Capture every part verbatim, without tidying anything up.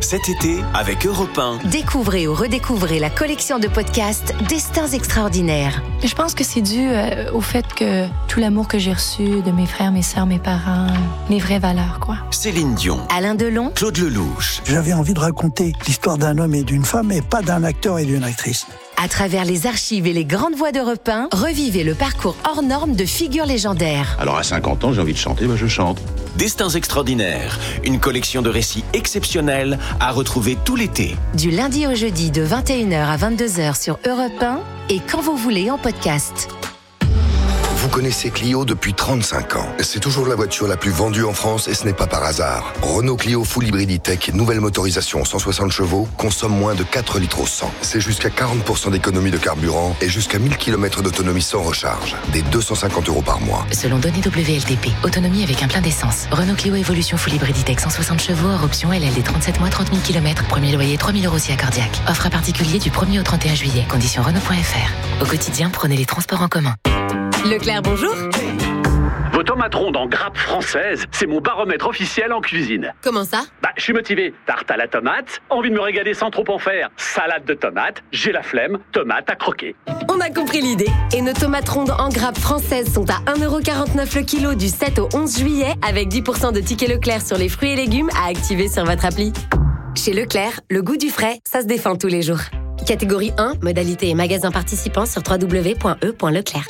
Cet été, avec Europe un. Découvrez ou redécouvrez la collection de podcasts Destins extraordinaires. Je pense que c'est dû euh, au fait que tout l'amour que j'ai reçu de mes frères, mes sœurs, mes parents, les vraies valeurs, quoi. Céline Dion. Alain Delon. Claude Lelouch. J'avais envie de raconter l'histoire d'un homme et d'une femme, et pas d'un acteur et d'une actrice. À travers les archives et les grandes voix d'Europe un, revivez le parcours hors norme de figures légendaires. Alors à cinquante ans, j'ai envie de chanter, bah je chante. Destins extraordinaires, une collection de récits exceptionnels à retrouver tout l'été. Du lundi au jeudi de vingt et une heures à vingt-deux heures sur Europe un et quand vous voulez en podcast. Vous connaissez Clio depuis trente-cinq ans. C'est toujours la voiture la plus vendue en France et ce n'est pas par hasard. Renault Clio Full Hybrid E-Tech, nouvelle motorisation cent soixante chevaux, consomme moins de quatre litres au cent. C'est jusqu'à quarante pour cent d'économie de carburant et jusqu'à mille kilomètres d'autonomie sans recharge. Des deux cent cinquante euros par mois. Selon données W L T P, autonomie avec un plein d'essence. Renault Clio Evolution Full Hybrid E-Tech cent soixante chevaux, hors option L L D trente-sept mois, trente mille kilomètres. Premier loyer trois mille euros si accordiaque. Offre à particulier du premier au trente et un juillet. Conditions Renault point F R. Au quotidien, prenez les transports en commun. Leclerc, bonjour. Vos tomates rondes en grappe française, c'est mon baromètre officiel en cuisine. Comment ça? Bah, je suis motivé. Tarte à la tomate, envie de me régaler sans trop en faire. Salade de tomates, j'ai la flemme, tomate à croquer. On a compris l'idée. Et nos tomates rondes en grappe françaises sont à un euro quarante-neuf le kilo du sept au onze juillet, avec dix pour cent de tickets Leclerc sur les fruits et légumes à activer sur votre appli. Chez Leclerc, le goût du frais, ça se défend tous les jours. Catégorie un, modalité et magasins participants sur w w w point e point leclerc.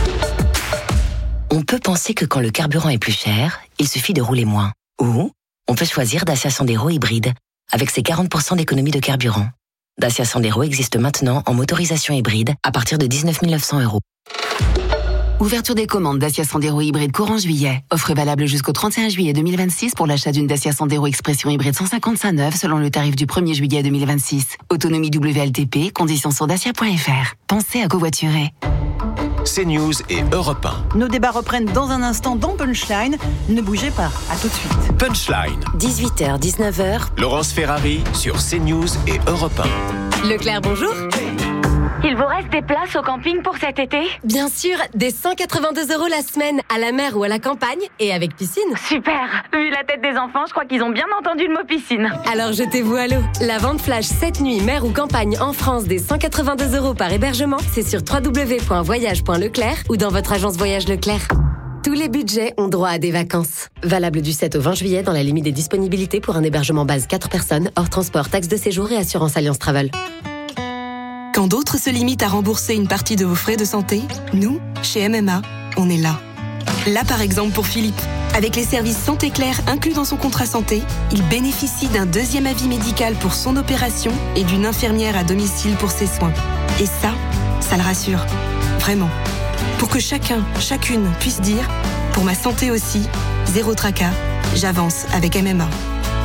On peut penser que quand le carburant est plus cher, il suffit de rouler moins. Ou on peut choisir Dacia Sandero hybride, avec ses quarante pour cent d'économie de carburant. Dacia Sandero existe maintenant en motorisation hybride à partir de dix-neuf mille neuf cents euros. Ouverture des commandes Dacia Sandero hybride courant juillet. Offre valable jusqu'au trente et un juillet deux mille vingt-six pour l'achat d'une Dacia Sandero Expression hybride cent cinquante-cinq neuve selon le tarif du premier juillet deux mille vingt-six. Autonomie W L T P, conditions sur dacia point F R. Pensez à covoiturer. CNews et Europe un. Nos débats reprennent dans un instant dans Punchline. Ne bougez pas, à tout de suite. Punchline. dix-huit heures, dix-neuf heures. Laurence Ferrari sur CNews et Europe un. Leclerc, bonjour. Il vous reste des places au camping pour cet été? Bien sûr, des cent quatre-vingt-deux euros la semaine, à la mer ou à la campagne, et avec piscine. Super. Vu la tête des enfants, je crois qu'ils ont bien entendu le mot piscine. Alors jetez-vous à l'eau. La vente flash cette nuit, mer ou campagne en France des cent quatre-vingt-deux euros par hébergement, c'est sur w w w point voyage point leclerc ou dans votre agence Voyage Leclerc. Tous les budgets ont droit à des vacances. Valable du sept au vingt juillet dans la limite des disponibilités pour un hébergement base quatre personnes, hors transport, taxe de séjour et assurance Alliance Travel. Quand d'autres se limitent à rembourser une partie de vos frais de santé, nous, chez M M A, on est là. Là, par exemple, pour Philippe. Avec les services Santé Claire inclus dans son contrat santé, il bénéficie d'un deuxième avis médical pour son opération et d'une infirmière à domicile pour ses soins. Et ça, ça le rassure. Vraiment. Pour que chacun, chacune puisse dire « Pour ma santé aussi, zéro tracas, j'avance avec M M A ».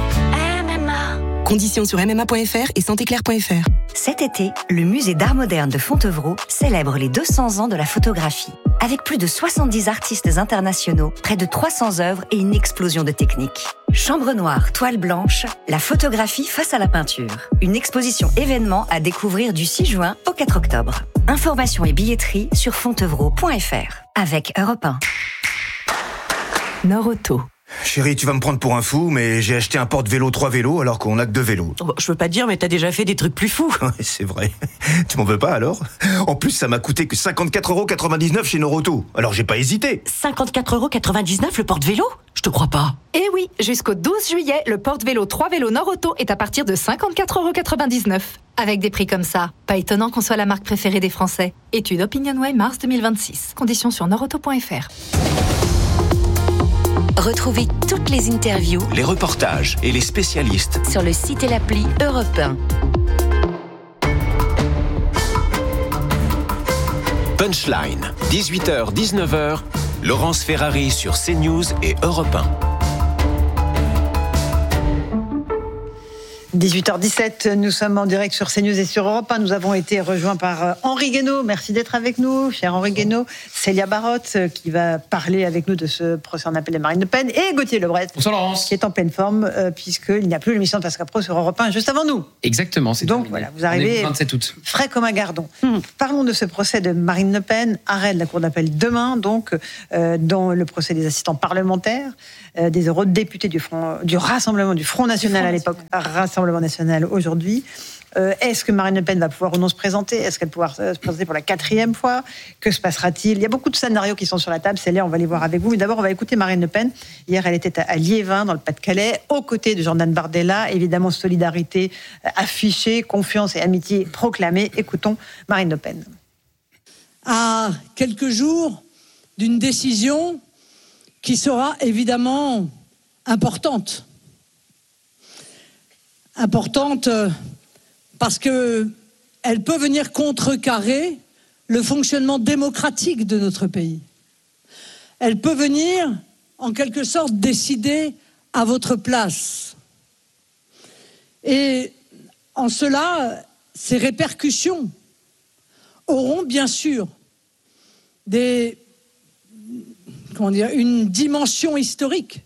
Conditions sur m m a point f r et santé claire point f r. Cet été, le musée d'art moderne de Fontevraud célèbre les deux cents ans de la photographie. Avec plus de soixante-dix artistes internationaux, près de trois cents œuvres et une explosion de techniques. Chambre noire, toile blanche, la photographie face à la peinture. Une exposition événement à découvrir du six juin au quatre octobre. Informations et billetterie sur fontevraud point f r. Avec Europe un. Norauto. Chérie, tu vas me prendre pour un fou, mais j'ai acheté un porte-vélo trois vélos alors qu'on a que deux vélos. Oh, je veux pas te dire, mais t'as déjà fait des trucs plus fous. Ouais, c'est vrai. Tu m'en veux pas alors? En plus, ça m'a coûté que cinquante-quatre euros quatre-vingt-dix-neuf chez Norauto. Alors j'ai pas hésité. cinquante-quatre euros quatre-vingt-dix-neuf le porte-vélo? Je te crois pas. Eh oui, jusqu'au douze juillet, le porte-vélo trois vélos Norauto est à partir de cinquante-quatre euros quatre-vingt-dix-neuf. Avec des prix comme ça, pas étonnant qu'on soit la marque préférée des Français. Étude OpinionWay mars deux mille vingt-six. Conditions sur norauto point f r. Retrouvez toutes les interviews, les reportages et les spécialistes sur le site et l'appli Europe un. Punchline, dix-huit heures, dix-neuf heures, Laurence Ferrari sur CNews et Europe un. dix-huit heures dix-sept, nous sommes en direct sur CNews et sur Europe un. Nous avons été rejoints par Henri Guénaud. Merci d'être avec nous, cher Henri Guénaud. Célia Barotte, qui va parler avec nous de ce procès en appel de Marine Le Pen. Et Gauthier Lebret, qui est en pleine forme, euh, puisqu'il n'y a plus l'émission de Pascal Pro sur Europe un juste avant nous. Exactement. C'est Donc voilà, vous arrivez vingt-sept août. Frais comme un gardon. Hum. Parlons de ce procès de Marine Le Pen. Arrêt de la Cour d'appel demain, donc, euh, dans le procès des assistants parlementaires, euh, des eurodéputés du, Front, du Rassemblement, du Front National à l'époque. Rassemblement Rassemblement national aujourd'hui. Euh, est-ce que Marine Le Pen va pouvoir ou non se présenter ? Est-ce qu'elle va pouvoir se présenter pour la quatrième fois ? Que se passera-t-il ? Il y a beaucoup de scénarios qui sont sur la table. C'est là, on va les voir avec vous. Mais d'abord, on va écouter Marine Le Pen. Hier, elle était à Liévin, dans le Pas-de-Calais, aux côtés de Jordan Bardella. Évidemment, solidarité affichée, confiance et amitié proclamée. Écoutons Marine Le Pen. À quelques jours d'une décision qui sera évidemment importante. Importante parce qu'elle peut venir contrecarrer le fonctionnement démocratique de notre pays. Elle peut venir, en quelque sorte, décider à votre place. Et en cela, ces répercussions auront bien sûr des, comment dire, une dimension historique.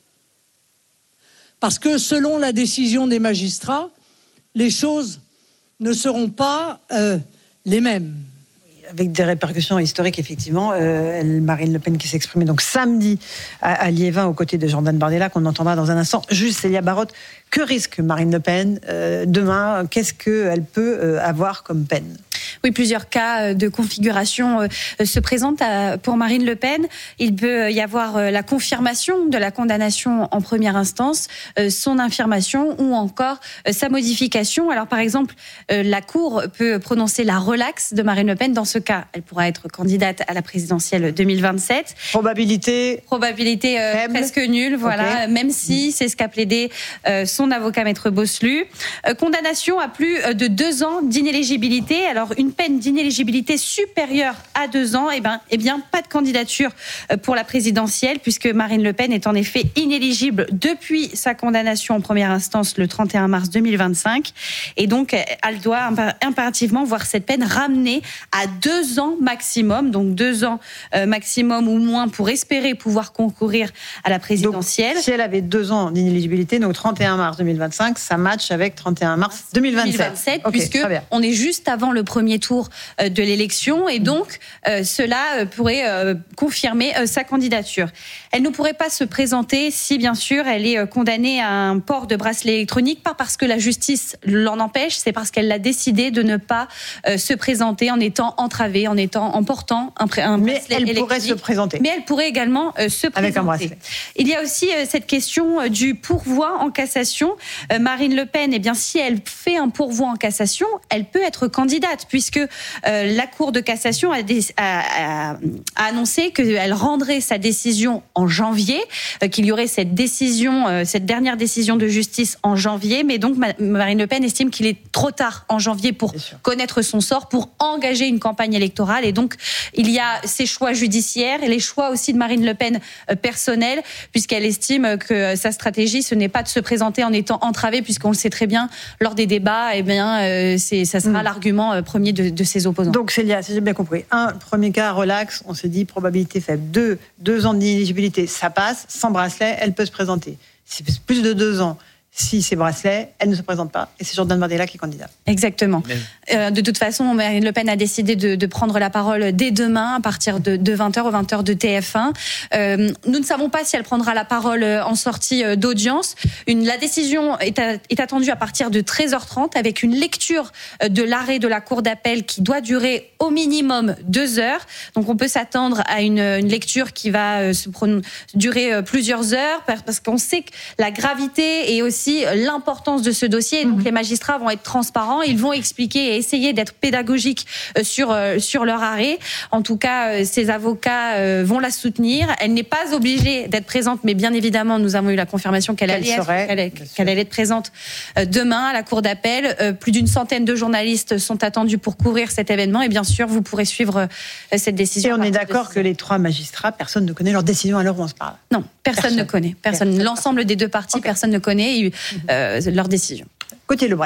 Parce que selon la décision des magistrats, les choses ne seront pas euh, les mêmes. Avec des répercussions historiques, effectivement. Euh, Marine Le Pen qui s'exprimait donc samedi à, à Liévin aux côtés de Jordan Bardella, qu'on entendra dans un instant. Juste, Célia Barotte, que risque Marine Le Pen euh, demain ? Qu'est-ce qu'elle peut euh, avoir comme peine ? Oui, plusieurs cas de configuration euh, se présentent à, pour Marine Le Pen. Il peut y avoir euh, la confirmation de la condamnation en première instance, euh, son infirmation ou encore euh, sa modification. Alors par exemple, euh, la Cour peut prononcer la relaxe de Marine Le Pen. Dans ce cas, elle pourra être candidate à la présidentielle deux mille vingt-sept. Probabilité Probabilité euh, presque nulle, voilà, okay. Même si c'est ce qu'a plaidé euh, son avocat Maître Bosselu. Euh, condamnation à plus de deux ans d'inéligibilité. Alors une peine d'inéligibilité supérieure à deux ans, et eh ben, eh bien, pas de candidature pour la présidentielle, puisque Marine Le Pen est en effet inéligible depuis sa condamnation en première instance le trente et un mars deux mille vingt-cinq. Et donc, elle doit impérativement voir cette peine ramenée à deux ans maximum, donc deux ans euh, maximum ou moins pour espérer pouvoir concourir à la présidentielle. Donc, si elle avait deux ans d'inéligibilité, donc trente et un mars deux mille vingt-cinq, ça match avec trente et un mars deux mille vingt-sept. deux mille vingt-sept, okay, puisque on est juste avant le premier tour de l'élection et donc euh, cela pourrait euh, confirmer euh, sa candidature. Elle ne pourrait pas se présenter si bien sûr elle est condamnée à un port de bracelet électronique, pas parce que la justice l'en empêche, c'est parce qu'elle a décidé de ne pas euh, se présenter en étant entravée, en étant en portant un, un mais bracelet elle électronique. pourrait se présenter. Mais elle pourrait également euh, se présenter. Avec un bracelet. Il y a aussi euh, cette question euh, du pourvoi en cassation. Euh, Marine Le Pen, eh bien si elle fait un pourvoi en cassation, elle peut être candidate puisque euh, la Cour de cassation a, dé- a, a, a annoncé qu'elle rendrait sa décision en janvier, euh, qu'il y aurait cette décision, euh, cette dernière décision de justice en janvier, mais donc ma- Marine Le Pen estime qu'il est trop tard en janvier pour connaître son sort, pour engager une campagne électorale, et donc il y a ses choix judiciaires et les choix aussi de Marine Le Pen euh, personnels, puisqu'elle estime que sa stratégie ce n'est pas de se présenter en étant entravée, puisqu'on le sait très bien lors des débats, eh bien euh, c'est, ça sera mmh. l'argument euh, premier de, de ses opposants. Donc Célia, si j'ai bien compris, un, premier cas, relax, on s'est dit probabilité faible. Deux, deux ans d'inéligibilité, ça passe, sans bracelet, elle peut se présenter. Si c'est plus de deux ans, si c'est bracelet, elle ne se présente pas. Et c'est Jordan Bardella qui est candidat. Exactement. Euh, de toute façon, Marine Le Pen a décidé de, de prendre la parole dès demain, à partir de, de vingt heures, aux vingt heures de T F un. Euh, nous ne savons pas si elle prendra la parole en sortie d'audience. Une, la décision est, à, est attendue à partir de treize heures trente, avec une lecture de l'arrêt de la Cour d'appel qui doit durer au minimum deux heures. Donc on peut s'attendre à une, une lecture qui va se pron- durer plusieurs heures, parce qu'on sait que la gravité et aussi l'importance de ce dossier, et donc mmh. les magistrats vont être transparents, ils vont expliquer et essayer d'être pédagogiques sur sur leur arrêt. En tout cas, ses avocats vont la soutenir. Elle n'est pas obligée d'être présente, mais bien évidemment, nous avons eu la confirmation qu'elle, allait, serait, être, qu'elle, qu'elle allait être présente demain à la Cour d'appel. Plus d'une centaine de journalistes sont attendus pour couvrir cet événement, et bien sûr, vous pourrez suivre cette décision. Et on est d'accord que les trois magistrats, personne ne connaît leur décision à l'heure où on se parle. Non, personne, personne. ne connaît. Personne. personne. L'ensemble des deux parties, okay. personne ne connaît euh, leur décision. Gauthier Lebret.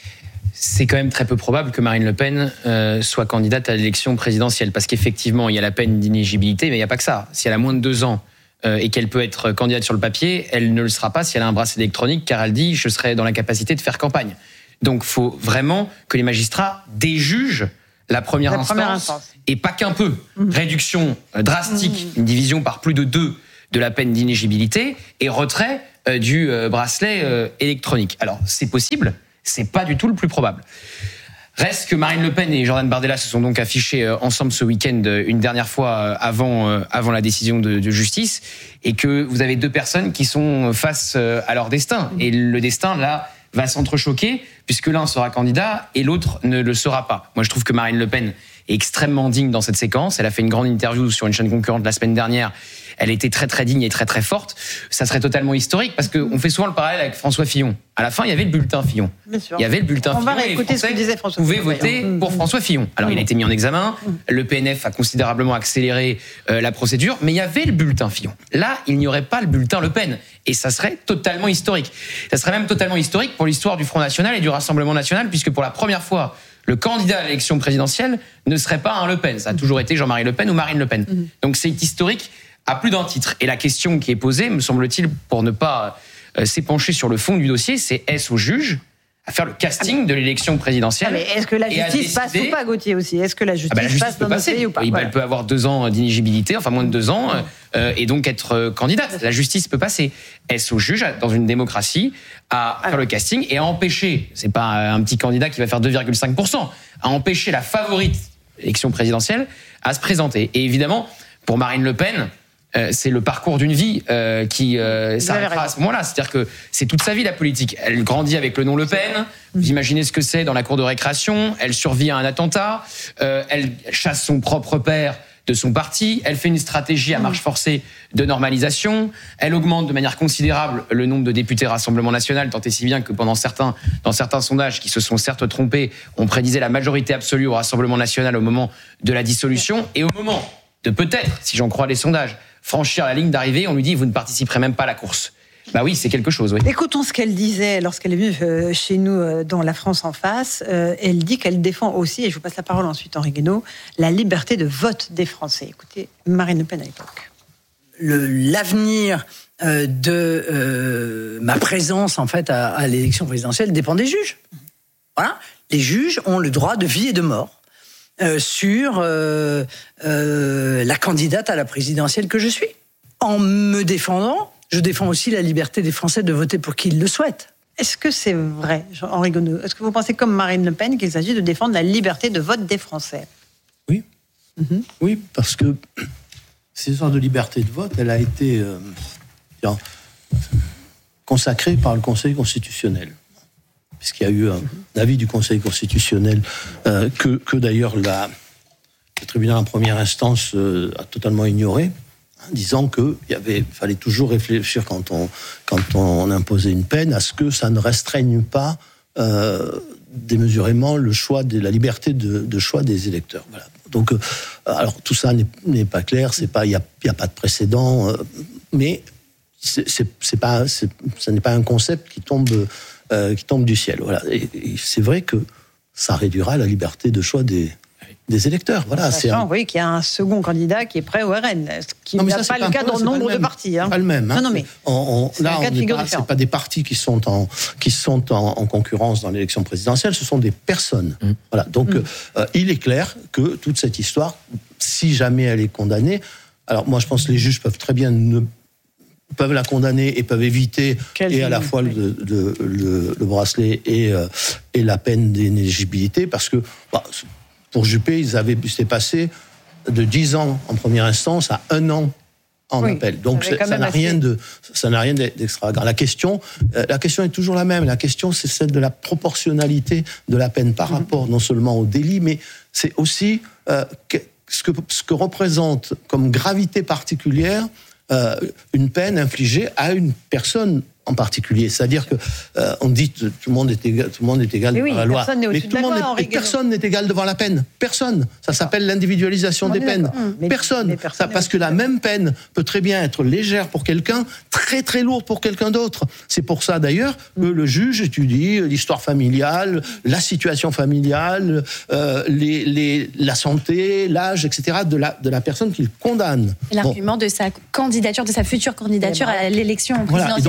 C'est quand même très peu probable que Marine Le Pen euh, soit candidate à l'élection présidentielle, parce qu'effectivement, il y a la peine d'inéligibilité, mais il n'y a pas que ça. Si elle a moins de deux ans euh, et qu'elle peut être candidate sur le papier, elle ne le sera pas si elle a un bracelet électronique, car elle dit « je serai dans la capacité de faire campagne ». Donc, il faut vraiment que les magistrats déjugent la première, la instance, première instance, et pas qu'un peu. Mmh. Réduction euh, drastique, mmh. une division par plus de deux de la peine d'inéligibilité, et retrait euh, du euh, bracelet euh, électronique. Alors, c'est possible, C'est pas du tout le plus probable. Reste que Marine Le Pen et Jordan Bardella se sont donc affichés ensemble ce week-end une dernière fois avant, avant la décision de, de justice, et que vous avez deux personnes qui sont face à leur destin. Et le destin, là, va s'entrechoquer, puisque l'un sera candidat et l'autre ne le sera pas. Moi, je trouve que Marine Le Pen est extrêmement digne dans cette séquence. Elle a fait une grande interview sur une chaîne concurrente la semaine dernière. Elle était très très digne et très très forte. Ça serait totalement historique, parce qu'on fait souvent le parallèle avec François Fillon. À la fin, il y avait le bulletin Fillon. Bien sûr. Il y avait le bulletin On Fillon. va réécouter ce que disait François Fillon. Vous pouvez voter Mmh. pour François Fillon. Alors, mmh. il a été mis en examen. Mmh. Le P N F a considérablement accéléré euh, la procédure, mais il y avait le bulletin Fillon. Là, il n'y aurait pas le bulletin Le Pen. Et ça serait totalement historique. Ça serait même totalement historique pour l'histoire du Front National et du Rassemblement National, puisque pour la première fois, le candidat à l'élection présidentielle ne serait pas un Le Pen. Ça a toujours été Jean-Marie Le Pen ou Marine Le Pen. Mmh. Donc c'est historique à plus d'un titre. Et la question qui est posée, me semble-t-il, pour ne pas euh, s'épancher sur le fond du dossier, c'est est-ce au juge à faire le casting de l'élection présidentielle? Ah, mais est-ce que la justice passe ou pas, Gauthier, aussi? Est-ce que la justice, ah ben la justice passe dans notre pays ou pas? Oui, voilà. Elle peut avoir deux ans d'inéligibilité, enfin moins de deux ans, euh, et donc être euh, candidate. La justice peut passer. Est-ce au juge, dans une démocratie, à faire le casting et à empêcher, c'est pas un petit candidat qui va faire deux virgule cinq pour cent, à empêcher la favorite élection présidentielle à se présenter? Et évidemment, pour Marine Le Pen, Euh, c'est le parcours d'une vie euh, qui euh, s'arrêtera à ce moment-là. C'est-à-dire que c'est toute sa vie, la politique. Elle grandit avec le nom Le Pen. Vous imaginez ce que c'est dans la cour de récréation. Elle survit à un attentat. Euh, elle chasse son propre père de son parti. Elle fait une stratégie à marche forcée de normalisation. Elle augmente de manière considérable le nombre de députés Rassemblement National, tant et si bien que pendant certains, dans certains sondages qui se sont certes trompés, on prédisait la majorité absolue au Rassemblement National au moment de la dissolution. Et au moment de peut-être, si j'en crois les sondages, franchir la ligne d'arrivée, on lui dit vous ne participerez même pas à la course. Bah oui, c'est quelque chose, oui. Écoutons ce qu'elle disait lorsqu'elle est venue chez nous dans La France en face. Elle dit qu'elle défend aussi, et je vous passe la parole ensuite, Henri Guénaud, la liberté de vote des Français. Écoutez, Marine Le Pen à l'époque. Le, l'avenir euh, de euh, ma présence en fait à, à l'élection présidentielle dépend des juges. Voilà, les juges ont le droit de vie et de mort. Euh, sur euh, euh, la candidate à la présidentielle que je suis. En me défendant, je défends aussi la liberté des Français de voter pour qui ils le souhaitent. Est-ce que c'est vrai, Henri Guénaud? Est-ce que vous pensez comme Marine Le Pen qu'il s'agit de défendre la liberté de vote des Français? Oui. Mm-hmm. Oui, parce que cette histoire de liberté de vote, elle a été euh, consacrée par le Conseil constitutionnel. Puisqu'il y a eu un avis du Conseil constitutionnel euh, que, que d'ailleurs la, le tribunal en première instance euh, a totalement ignoré, hein, disant qu'il y avait, fallait toujours réfléchir quand on, quand on imposait une peine à ce que ça ne restreigne pas euh, démesurément le choix de la liberté de, de choix des électeurs. Voilà. Donc, euh, alors tout ça n'est, n'est pas clair, c'est pas, il y a, il y a pas de précédent, euh, mais c'est, c'est, c'est pas, c'est, ça n'est pas un concept qui tombe. Euh, qui tombe du ciel. Voilà. Et, et c'est vrai que ça réduira la liberté de choix des, des électeurs. Voilà, c'est un... Vous voyez qu'il y a un second candidat qui est prêt au R N, ce qui n'est pas le cas dans nombre de partis. Hein. Pas le même. Hein. Non, non, mais on, on, c'est là, un cas de figure pas, différent. C'est pas des partis qui sont en, qui sont en, en concurrence dans l'élection présidentielle, ce sont des personnes. Mmh. Voilà. Donc, mmh. euh, il est clair que toute cette histoire, si jamais elle est condamnée, alors moi je pense que les juges peuvent très bien ne peuvent la condamner et peuvent éviter Quelle et à la fois le, le, le, le bracelet et, euh, et la peine d'inéligibilité, parce que bah, pour Juppé, ils avaient s'est passé de dix ans en première instance à un an en oui, appel. Donc ça, ça n'a assez... rien de ça n'a rien d'extravagant. La question, euh, la question est toujours la même. La question, c'est celle de la proportionnalité de la peine par mmh. rapport non seulement au délit, mais c'est aussi euh, que, ce que ce que représente comme gravité particulière Euh, une peine infligée à une personne en particulier. C'est-à-dire que euh, on dit que tout le monde est égal, tout le monde est égal devant oui, la loi, mais tout le monde est, personne n'est égal devant la peine. Personne. Ça s'appelle l'individualisation des peines. Mais, personne. Mais personne Ça, parce que la même peine peut très bien être légère pour quelqu'un, très très lourde pour quelqu'un d'autre. C'est pour ça d'ailleurs que le juge étudie l'histoire familiale, la situation familiale, euh, les, les, la santé, l'âge, et cetera de la de la personne qu'il condamne. L'argument bon. de sa candidature, de sa future candidature à l'élection présidentielle voilà. de deux mille vingt-sept.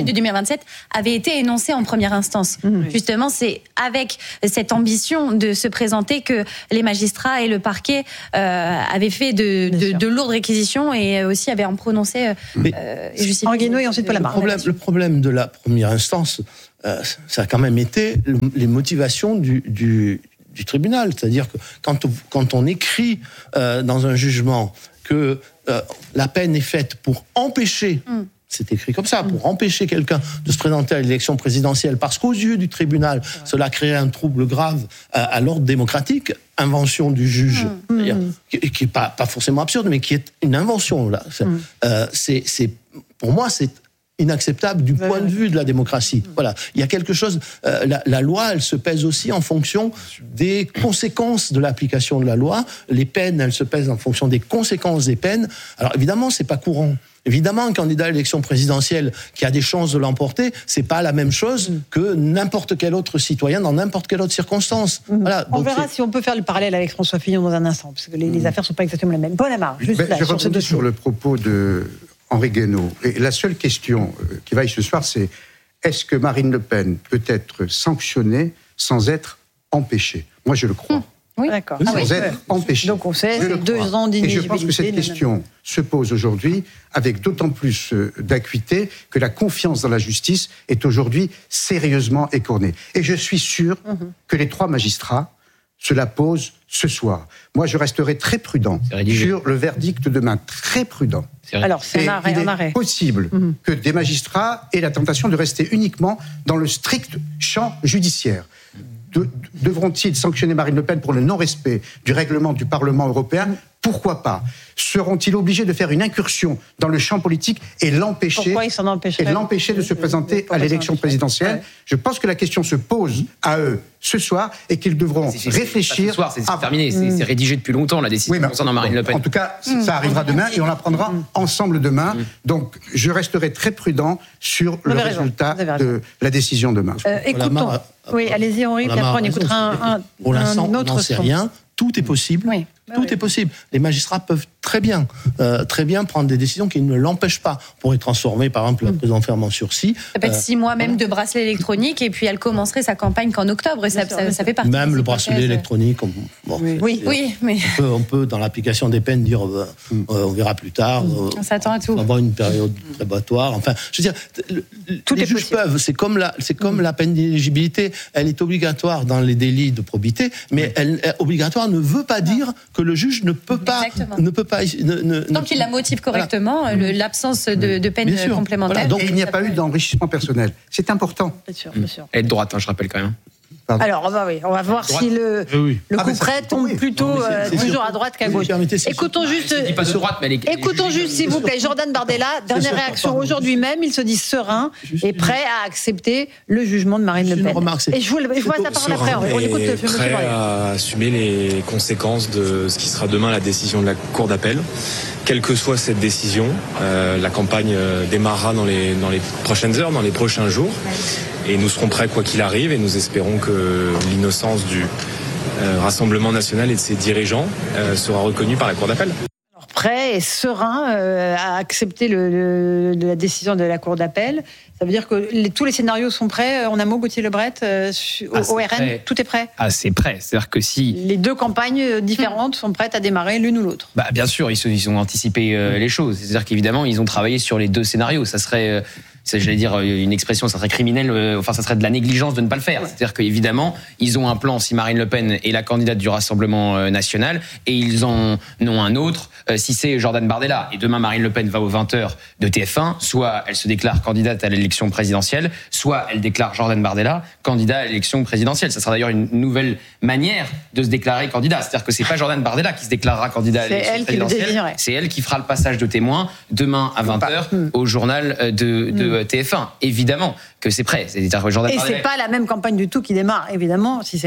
vingt-sept avait été énoncée en première instance. Mmh. Justement, c'est avec cette ambition de se présenter que les magistrats et le parquet euh, avaient fait de, de, de lourdes réquisitions et aussi avaient en prononcé. Euh, Mais euh, Angueno et ensuite Paul le problème, le problème de la première instance, euh, ça a quand même été le, les motivations du, du, du tribunal. C'est-à-dire que quand, quand on écrit euh, dans un jugement que euh, la peine est faite pour empêcher, mm. c'est écrit comme ça, pour empêcher quelqu'un de se présenter à l'élection présidentielle, parce qu'aux yeux du tribunal, ouais. cela crée un trouble grave à, à l'ordre démocratique, invention du juge, mm. qui n'est pas, pas forcément absurde, mais qui est une invention. Là. C'est, mm. euh, c'est, c'est, pour moi, c'est inacceptable du point de vue de la démocratie. Voilà, il y a quelque chose. Euh, la, la loi, elle se pèse aussi en fonction des conséquences de l'application de la loi. Les peines, elles se pèsent en fonction des conséquences des peines. Alors évidemment, c'est pas courant. Évidemment, un candidat à l'élection présidentielle qui a des chances de l'emporter, c'est pas la même chose que n'importe quel autre citoyen dans n'importe quelle autre circonstance. Mmh. Voilà. On donc verra c'est... si on peut faire le parallèle avec François Fillon dans un instant, parce que les, mmh. les affaires sont pas exactement les mêmes. Bon, Amar, juste ben, là, je sur ce dossier. sur le propos de Henri Guénaud. Et la seule question qui vaille ce soir, c'est est-ce que Marine Le Pen peut être sanctionnée sans être empêchée ? Moi, je le crois. Mmh. Oui, d'accord. Sans ah, oui, être oui. empêchée. Donc on sait, c'est deux ans d'inéligibilité. Et je pense que cette question se pose aujourd'hui avec d'autant plus d'acuité que la confiance dans la justice est aujourd'hui sérieusement écornée. Et je suis sûr mmh. que les trois magistrats se la posent ce soir. Moi, je resterai très prudent sur le verdict de demain. Très prudent. Alors, c'est un arrêt, il est un arrêt. possible mmh. que des magistrats aient la tentation de rester uniquement dans le strict champ judiciaire. De, devront-ils sanctionner Marine Le Pen pour le non-respect du règlement du Parlement européen ? Pourquoi pas ? Seront-ils obligés de faire une incursion dans le champ politique et l'empêcher, et l'empêcher de se présenter à l'élection présidentielle ? ouais. Je pense que la question se pose à eux ce soir et qu'ils devront c'est, c'est, réfléchir. C'est ce soir, c'est, c'est terminé, c'est, c'est rédigé depuis longtemps la décision oui, concernant Marine Le Pen. En tout cas, mmh. ça arrivera demain et on la prendra mmh. ensemble demain. Mmh. Donc, je resterai très prudent sur le résultat de la décision demain. Euh, écoutons. Oui, allez-y Henri, puis après on écoutera un, un, Pour l'instant, un autre on n'en sait son. rien. Tout est possible. Oui. Tout oui. est possible. Les magistrats peuvent très bien, euh, très bien prendre des décisions qui ne l'empêchent pas. On pourrait transformer, par exemple, la prise d'enfermement en sursis. Ça peut être euh, six mois même de bracelet électronique, et puis elle commencerait sa campagne qu'en octobre, et ça, ça, ça, ça fait partie. Même le bracelet électronique. On, bon, oui, oui, oui, mais on peut, on peut, dans l'application des peines, dire euh, euh, on verra plus tard. Euh, on s'attend à tout. Avoir une période probatoire. Enfin, je veux dire, le, tout les juges possible. peuvent. C'est comme la, c'est comme mmh. la peine d'éligibilité. Elle est obligatoire dans les délits de probité, mais mmh. elle, elle obligatoire ne veut pas dire que le juge ne peut pas, Exactement. ne peut pas. Ne, ne, Tant qu'il la motive correctement, voilà. le, l'absence de, de peine complémentaire. Voilà. Donc, et il n'y a pas eu d'enrichissement personnel. C'est important. Bien sûr, bien sûr. Et de droite, hein, je rappelle quand même. Pardon. Alors, bah oui, on va voir droite. si le, oui. le coup ah, près tombe oui. plutôt non, c'est, c'est euh, toujours à droite qu'à gauche. Écoutons juste, ah, pas de droite, mais les, écoutons les juste, s'il vous plaît, Jordan Bardella, dernière réaction aujourd'hui même, il se dit serein et prêt à accepter le jugement de Marine Le Pen. Et je vous vois ta parole après. On écoute le prêt à assumer les conséquences de ce qui sera demain la décision de la Cour d'appel. Quelle que soit cette décision, euh, la campagne démarrera dans les, dans les prochaines heures, dans les prochains jours. Et nous serons prêts quoi qu'il arrive et nous espérons que l'innocence du euh, Rassemblement national et de ses dirigeants euh, sera reconnue par la Cour d'appel. Alors, prêt et serein euh, à accepter le, le, la décision de la Cour d'appel. Ça veut dire que les, tous les scénarios sont prêts. En un mot, Gauthier Lebret, euh, au ah, O R N, prêt. Tout est prêt. Ah, c'est prêt. C'est-à-dire que si les deux campagnes différentes sont prêtes à démarrer l'une ou l'autre. Bah, bien sûr, ils, se, ils ont anticipé euh, les choses. C'est-à-dire qu'évidemment, ils ont travaillé sur les deux scénarios. Ça serait euh, c'est, j'allais dire une expression, ça serait criminel, euh, enfin ça serait de la négligence de ne pas le faire. Ouais. C'est-à-dire qu'évidemment, ils ont un plan si Marine Le Pen est la candidate du Rassemblement euh, national, et ils en ont un autre euh, si c'est Jordan Bardella. Et demain, Marine Le Pen va aux vingt heures de T F un, soit elle se déclare candidate à l'élection présidentielle, soit elle déclare Jordan Bardella candidat à l'élection présidentielle. Ça sera d'ailleurs une nouvelle manière de se déclarer candidat. C'est-à-dire que c'est pas Jordan Bardella qui se déclarera candidat à l'élection présidentielle, c'est elle qui fera le passage de témoin demain à vingt heures au journal de, de mmh. T F un. Évidemment que c'est prêt. C'est-à-dire que Jordan Et Bardella... c'est pas la même campagne du tout qui démarre, évidemment, si c'est l'un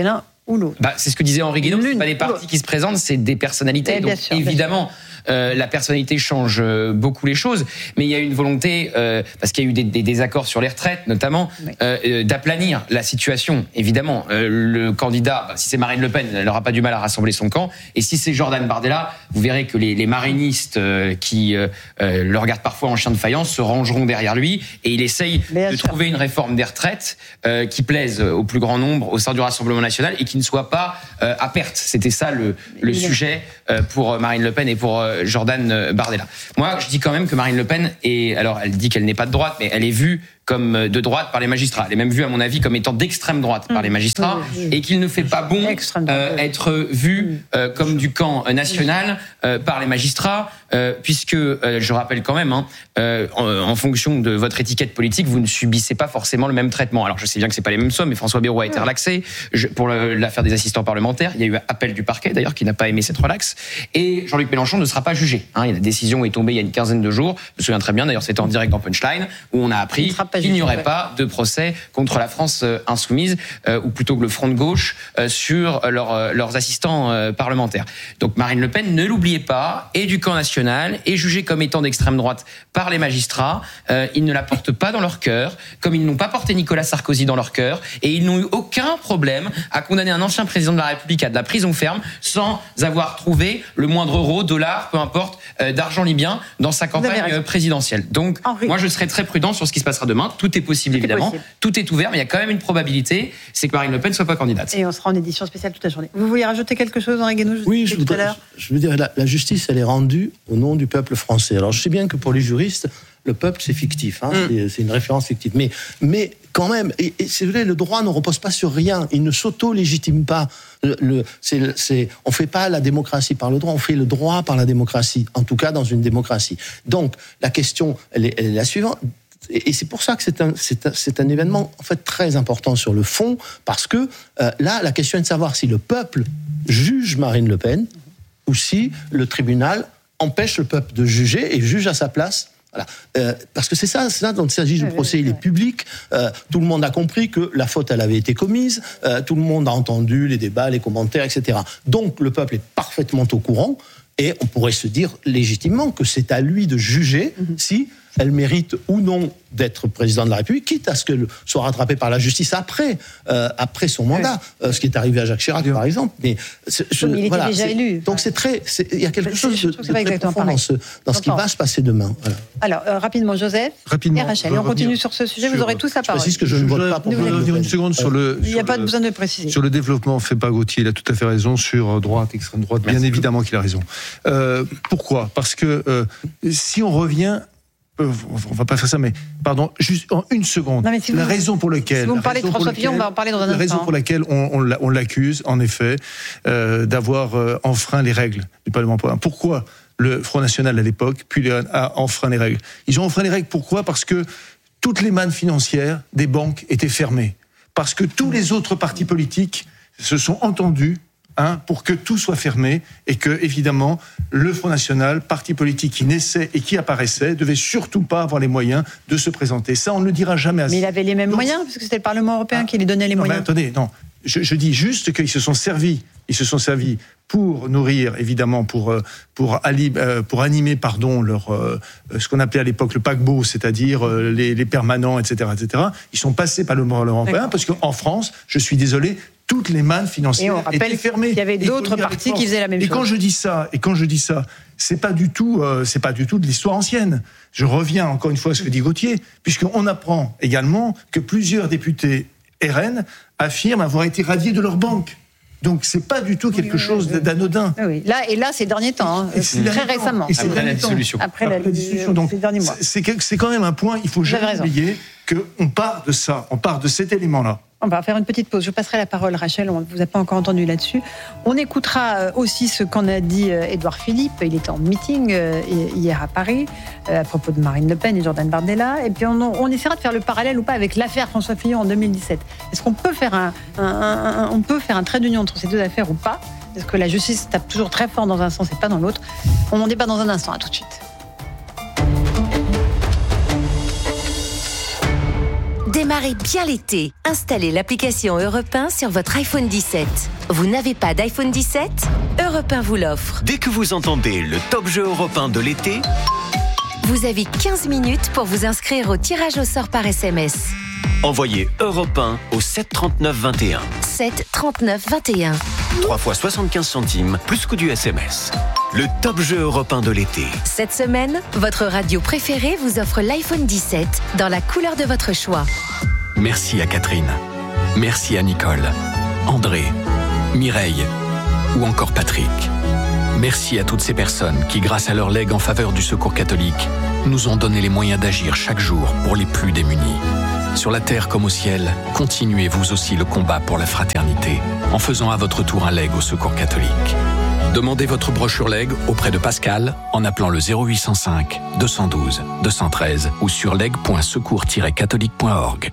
ou l'autre. Bah, c'est ce que disait Henri Guénaud, c'est pas des partis qui se présentent, c'est des personnalités. Donc, sûr, évidemment, euh, la personnalité change euh, beaucoup les choses, mais il y a une volonté, euh, parce qu'il y a eu des, des désaccords sur les retraites, notamment, oui. euh, d'aplanir la situation. Évidemment, euh, le candidat, bah, si c'est Marine Le Pen, elle n'aura pas du mal à rassembler son camp, et si c'est Jordan Bardella, vous verrez que les, les marinistes euh, qui euh, euh, le regardent parfois en chien de faïence se rangeront derrière lui, et il essaye Bien de sûr. trouver une réforme des retraites euh, qui plaise au plus grand nombre au sein du Rassemblement national et qui ne soit pas euh, à perte. C'était ça le, le sujet euh, pour Marine Le Pen et pour euh, Jordan Bardella. Moi, je dis quand même que Marine Le Pen est, alors elle dit qu'elle n'est pas de droite, mais elle est vue comme de droite par les magistrats. Elle est même vue, à mon avis, comme étant d'extrême droite par les magistrats, oui, oui. et qu'il ne fait pas bon euh, être vu euh, comme du camp national euh, par les magistrats, euh, puisque, euh, je rappelle quand même, hein, euh, en, en fonction de votre étiquette politique, vous ne subissez pas forcément le même traitement. Alors, je sais bien que c'est pas les mêmes sommes, mais François Bayrou a été relaxé. Je, pour le, l'affaire des assistants parlementaires, il y a eu appel du parquet, d'ailleurs, qui n'a pas aimé cette relaxe. Et Jean-Luc Mélenchon ne sera pas jugé. Hein, la décision est tombée il y a une quinzaine de jours. Je me souviens très bien, d'ailleurs, c'était en direct dans Punchline, où on a appris qu'il n'y aurait pas de procès contre la France insoumise, euh, ou plutôt que le Front de gauche, euh, sur leur, euh, leurs assistants euh, parlementaires. Donc Marine Le Pen, ne l'oubliez pas, est du camp national, est jugée comme étant d'extrême droite par les magistrats. Euh, ils ne la portent pas dans leur cœur, comme ils n'ont pas porté Nicolas Sarkozy dans leur cœur, et ils n'ont eu aucun problème à condamner un ancien président de la République à de la prison ferme sans avoir trouvé le moindre euro, dollar, peu importe, euh, d'argent libyen dans sa campagne présidentielle. Donc Henri. moi je serai très prudent sur ce qui se passera demain. Tout est possible, évidemment. Possible. Tout est ouvert, mais il y a quand même une probabilité, c'est que Marine Le Pen ne soit pas candidate. Et on sera en édition spéciale toute la journée. Vous vouliez rajouter quelque chose, Henri Guénaud? Oui, je, voudrais, je veux dire, la, la justice, elle est rendue au nom du peuple français. Alors, je sais bien que pour les juristes, le peuple, c'est fictif, hein, mm. c'est, c'est une référence fictive. Mais, mais quand même, et, et c'est vrai, le droit ne repose pas sur rien. Il ne s'auto-légitime pas. Le, le, c'est, c'est, on ne fait pas la démocratie par le droit, on fait le droit par la démocratie. En tout cas, dans une démocratie. Donc, la question, elle est, elle est la suivante. Et c'est pour ça que c'est un, c'est un, c'est un événement en fait très important sur le fond, parce que euh, là, la question est de savoir si le peuple juge Marine Le Pen ou si le tribunal empêche le peuple de juger et juge à sa place. Voilà. Euh, parce que c'est ça, c'est ça dont il s'agit. Le procès, il est public. Euh, tout le monde a compris que la faute, elle avait été commise. Euh, tout le monde a entendu les débats, les commentaires, et cetera. Donc, le peuple est parfaitement au courant. Et on pourrait se dire légitimement que c'est à lui de juger mm-hmm. si elle mérite ou non d'être président de la République, quitte à ce qu'elle soit rattrapée par la justice après, euh, après son mandat, oui. euh, ce qui est arrivé à Jacques Chirac, par exemple. Mais je, il était voilà, déjà élu. Donc c'est très, c'est, il y a quelque je chose de, de très profond dans, ce, dans ce qui va se passer demain. Voilà. Alors euh, rapidement, Joseph rapidement, et Rachel, et on continue sur ce sujet. Sur, vous aurez tous la parole. Je précise que je ne vote pas pour. Je voudrais revenir une seconde sur le. Il n'y a pas besoin de préciser. Sur le développement fait par Gauthier, il a tout à fait raison sur droite, extrême droite. Bien évidemment qu'il a raison. Pourquoi ? Parce que si on revient. Euh, on va pas faire ça, mais pardon, juste en une seconde. Non, si vous, la raison pour laquelle, si vous me parlez de François Fillon, on va en parler dans un instant. La raison pour laquelle on, on, on l'accuse, en effet, euh, d'avoir euh, enfreint les règles du Parlement européen. Pourquoi le Front National à l'époque, puis a enfreint les règles? Ils ont enfreint les règles. Pourquoi? Parce que toutes les mannes financières des banques étaient fermées. Parce que tous les autres partis politiques se sont entendus. Hein, pour que tout soit fermé et que, évidemment, le Front National, parti politique qui naissait et qui apparaissait, devait surtout pas avoir les moyens de se présenter. Ça, on ne le dira jamais assez. Mais il avait les mêmes Donc, moyens, puisque c'était le Parlement européen ah, qui lui donnait les non, moyens. Mais attendez, non. Je, je dis juste qu'ils se sont servis, ils se sont servis pour nourrir, évidemment, pour pour, ali, pour animer, pardon, leur ce qu'on appelait à l'époque le paquebot, c'est-à-dire les, les permanents, et cetera, et cetera. Ils sont passés par le Parlement européen parce qu'en France, je suis désolé, toutes les mannes financières étaient fermées. Il y avait d'autres partis qui faisaient la même et chose. Quand je dis ça, et quand je dis ça, c'est pas du tout, euh, c'est pas du tout de l'histoire ancienne. Je reviens encore une fois à ce que dit Gauthier, puisqu'on apprend également que plusieurs députés R N affirment avoir été radiés de leur banque. Donc c'est pas du tout quelque oui, chose oui, oui. d'anodin. Oui, là et là ces derniers temps, hein, très récemment. Et c'est après la dissolution. Après, après la dissolution. Donc ces derniers mois. C'est, c'est quand même un point. Il faut jamais oublier qu'on part de ça, on part de cet élément-là. On va faire une petite pause. Je passerai la parole, Rachel. On ne vous a pas encore entendu là-dessus. On écoutera aussi ce qu'en a dit Édouard Philippe. Il était en meeting hier à Paris à propos de Marine Le Pen et Jordan Bardella. Et puis on, on essaiera de faire le parallèle ou pas avec l'affaire François Fillon en deux mille dix-sept. Est-ce qu'on peut faire un, un, un, on peut faire un trait d'union entre ces deux affaires ou pas? Est-ce que la justice tape toujours très fort dans un sens et pas dans l'autre? On en débat dans un instant. À tout de suite. démarrer bien l'été, installez l'application Europe un sur votre iPhone dix-sept. Vous n'avez pas d'iPhone dix-sept ? Europe un vous l'offre. Dès que vous entendez le top jeu européen de l'été, vous avez quinze minutes pour vous inscrire au tirage au sort par S M S. envoyez Europe un au sept trente-neuf vingt et un. sept trente-neuf vingt et un. trois fois soixante-quinze centimes, plus coût du S M S. Le top jeu européen de l'été. Cette semaine, votre radio préférée vous offre l'iPhone dix-sept dans la couleur de votre choix. Merci à Catherine. Merci à Nicole, André, Mireille ou encore Patrick. Merci à toutes ces personnes qui, grâce à leur legs en faveur du Secours catholique, nous ont donné les moyens d'agir chaque jour pour les plus démunis. Sur la terre comme au ciel, continuez vous aussi le combat pour la fraternité en faisant à votre tour un leg au Secours catholique. Demandez votre brochure leg auprès de Pascal en appelant le zéro huit cent cinq deux cent douze deux cent treize ou sur leg point secours tiret catholique point org.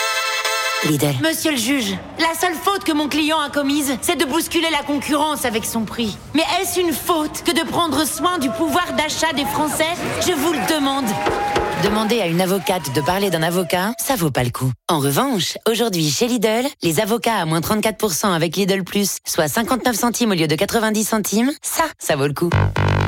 Lidl. Monsieur le juge, la seule faute que mon client a commise, c'est de bousculer la concurrence avec son prix. Mais est-ce une faute que de prendre soin du pouvoir d'achat des Français ? Je vous le demande. Demander à une avocate de parler d'un avocat, ça vaut pas le coup. En revanche, aujourd'hui chez Lidl, les avocats à moins trente-quatre pour cent avec Lidl Plus, soit cinquante-neuf centimes au lieu de quatre-vingt-dix centimes, ça, ça vaut le coup.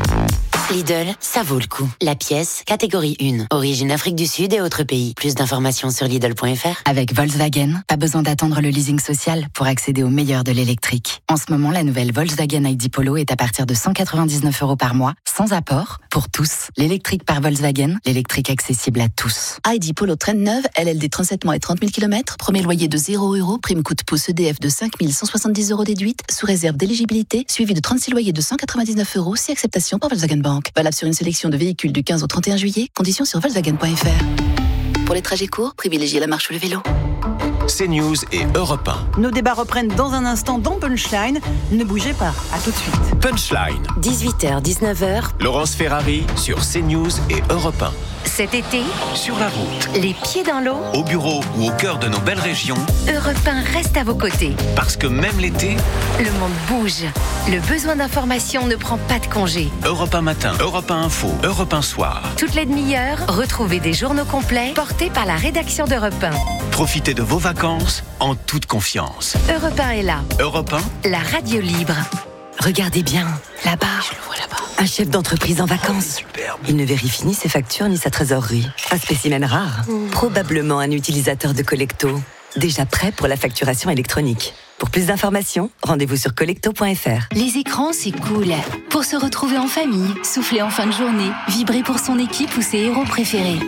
Lidl, ça vaut le coup. La pièce, catégorie un. Origine Afrique du Sud et autres pays. Plus d'informations sur Lidl point F R. Avec Volkswagen, pas besoin d'attendre le leasing social pour accéder au meilleur de l'électrique. En ce moment, la nouvelle Volkswagen I D Polo est à partir de cent quatre-vingt-dix-neuf euros par mois, sans apport, pour tous. L'électrique par Volkswagen, l'électrique accessible à tous. I D Polo traîne neuve, L L D trente-sept mois et trente mille kilomètres, premier loyer de zéro euros, prime coût de pouce E D F de cinq mille cent soixante-dix euros déduite, sous réserve d'éligibilité, suivi de trente-six loyers de cent quatre-vingt-dix-neuf euros, si acceptation par Volkswagen Bank. Valable sur une sélection de véhicules du quinze au trente et un juillet, conditions sur Volkswagen point F R. Pour les trajets courts, privilégiez la marche ou le vélo. CNews et Europe un. Nos débats reprennent dans un instant dans Punchline. Ne bougez pas, à tout de suite. Punchline. dix-huit heures dix-neuf heures. Laurence Ferrari sur CNews et Europe un. Cet été, sur la route, les pieds dans l'eau, au bureau ou au cœur de nos belles régions, Europe un reste à vos côtés. Parce que même l'été, le monde bouge. Le besoin d'information ne prend pas de congé. Europe un matin, Europe un info, Europe un soir. Toutes les demi-heures, retrouvez des journaux complets portés par la rédaction d'Europe un. Profitez de vos vacances en toute confiance. Europe un est là. Europe un, la radio libre. Regardez bien, là-bas. Je le vois là-bas. Un chef d'entreprise en vacances. Superbe. Il ne vérifie ni ses factures ni sa trésorerie. Un spécimen rare. Mmh. Probablement un utilisateur de Collecto. Déjà prêt pour la facturation électronique. Pour plus d'informations, rendez-vous sur collecto point F R. Les écrans, c'est cool. Pour se retrouver en famille, souffler en fin de journée, vibrer pour son équipe ou ses héros préférés.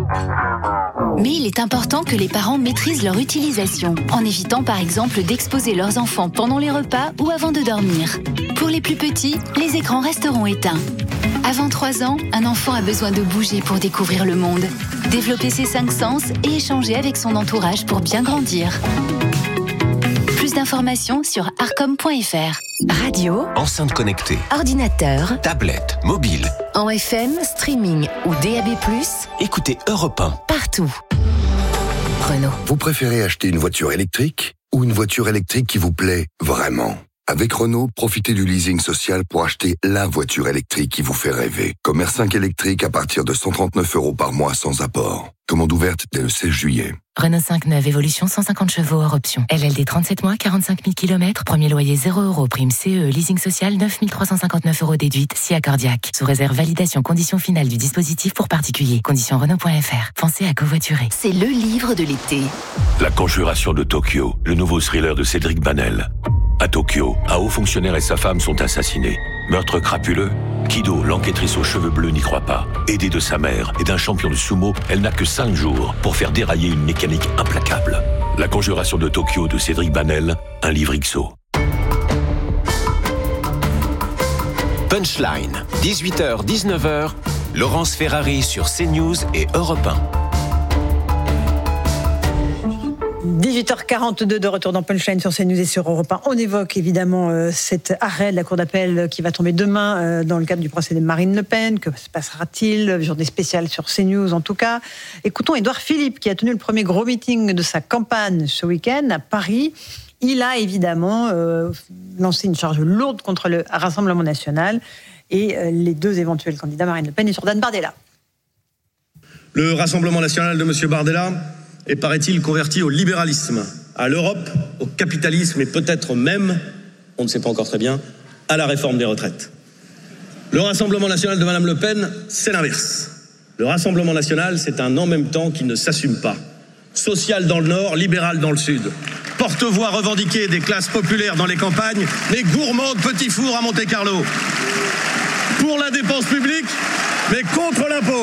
Mais il est important que les parents maîtrisent leur utilisation, en évitant par exemple d'exposer leurs enfants pendant les repas ou avant de dormir. Pour les plus petits, les écrans resteront éteints. Avant trois ans, un enfant a besoin de bouger pour découvrir le monde, développer ses cinq sens et échanger avec son entourage pour bien grandir. Plus d'informations sur arcom point F R. Radio, enceinte connectée, ordinateur, tablette, mobile, en F M, streaming ou D A B plus, écoutez Europe un. Partout. Renault. Vous préférez acheter une voiture électrique ou une voiture électrique qui vous plaît vraiment ? Avec Renault, profitez du leasing social pour acheter la voiture électrique qui vous fait rêver. Comme R cinq électrique à partir de cent trente-neuf euros par mois sans apport. Commande ouverte dès le seize juillet. Renault cinq neuf Évolution cent cinquante chevaux hors option. L L D trente-sept mois, quarante-cinq mille kilomètres. Premier loyer zéro euros. Prime C E. Leasing social neuf mille trois cent cinquante-neuf euros déduite. Si accordiaque. Sous réserve validation conditions finales du dispositif pour particuliers. Conditions Renault point F R. Pensez à covoiturer. C'est le livre de l'été. La conjuration de Tokyo. Le nouveau thriller de Cédric Banel. À Tokyo, un haut fonctionnaire et sa femme sont assassinés. Meurtre crapuleux. Kido, l'enquêtrice aux cheveux bleus, n'y croit pas. Aidée de sa mère et d'un champion de sumo, elle n'a que cinq jours pour faire dérailler une mécanique implacable. La conjuration de Tokyo de Cédric Banel, un livre X O. Punchline, dix-huit heures dix-neuf heures, Laurence Ferrari sur CNews et Europe un. dix-huit heures quarante-deux de retour dans Punchline sur CNews et sur Europe un. On évoque évidemment euh, cet arrêt de la Cour d'appel qui va tomber demain euh, dans le cadre du procès de Marine Le Pen. Que se passera-t-il ? Journée spéciale sur CNews en tout cas. Écoutons Édouard Philippe qui a tenu le premier gros meeting de sa campagne ce week-end à Paris. Il a évidemment euh, lancé une charge lourde contre le Rassemblement national et euh, les deux éventuels candidats Marine Le Pen et Jordan Bardella. Le Rassemblement national de M. Bardella est, paraît-il, converti au libéralisme, à l'Europe, au capitalisme et peut-être même, on ne sait pas encore très bien, à la réforme des retraites. Le Rassemblement national de Madame Le Pen, c'est l'inverse. Le Rassemblement national, c'est un en même temps qui ne s'assume pas. Social dans le Nord, libéral dans le Sud. Porte-voix revendiquée des classes populaires dans les campagnes, mais gourmand de petits fours à Monte-Carlo. Pour la dépense publique, mais contre l'impôt.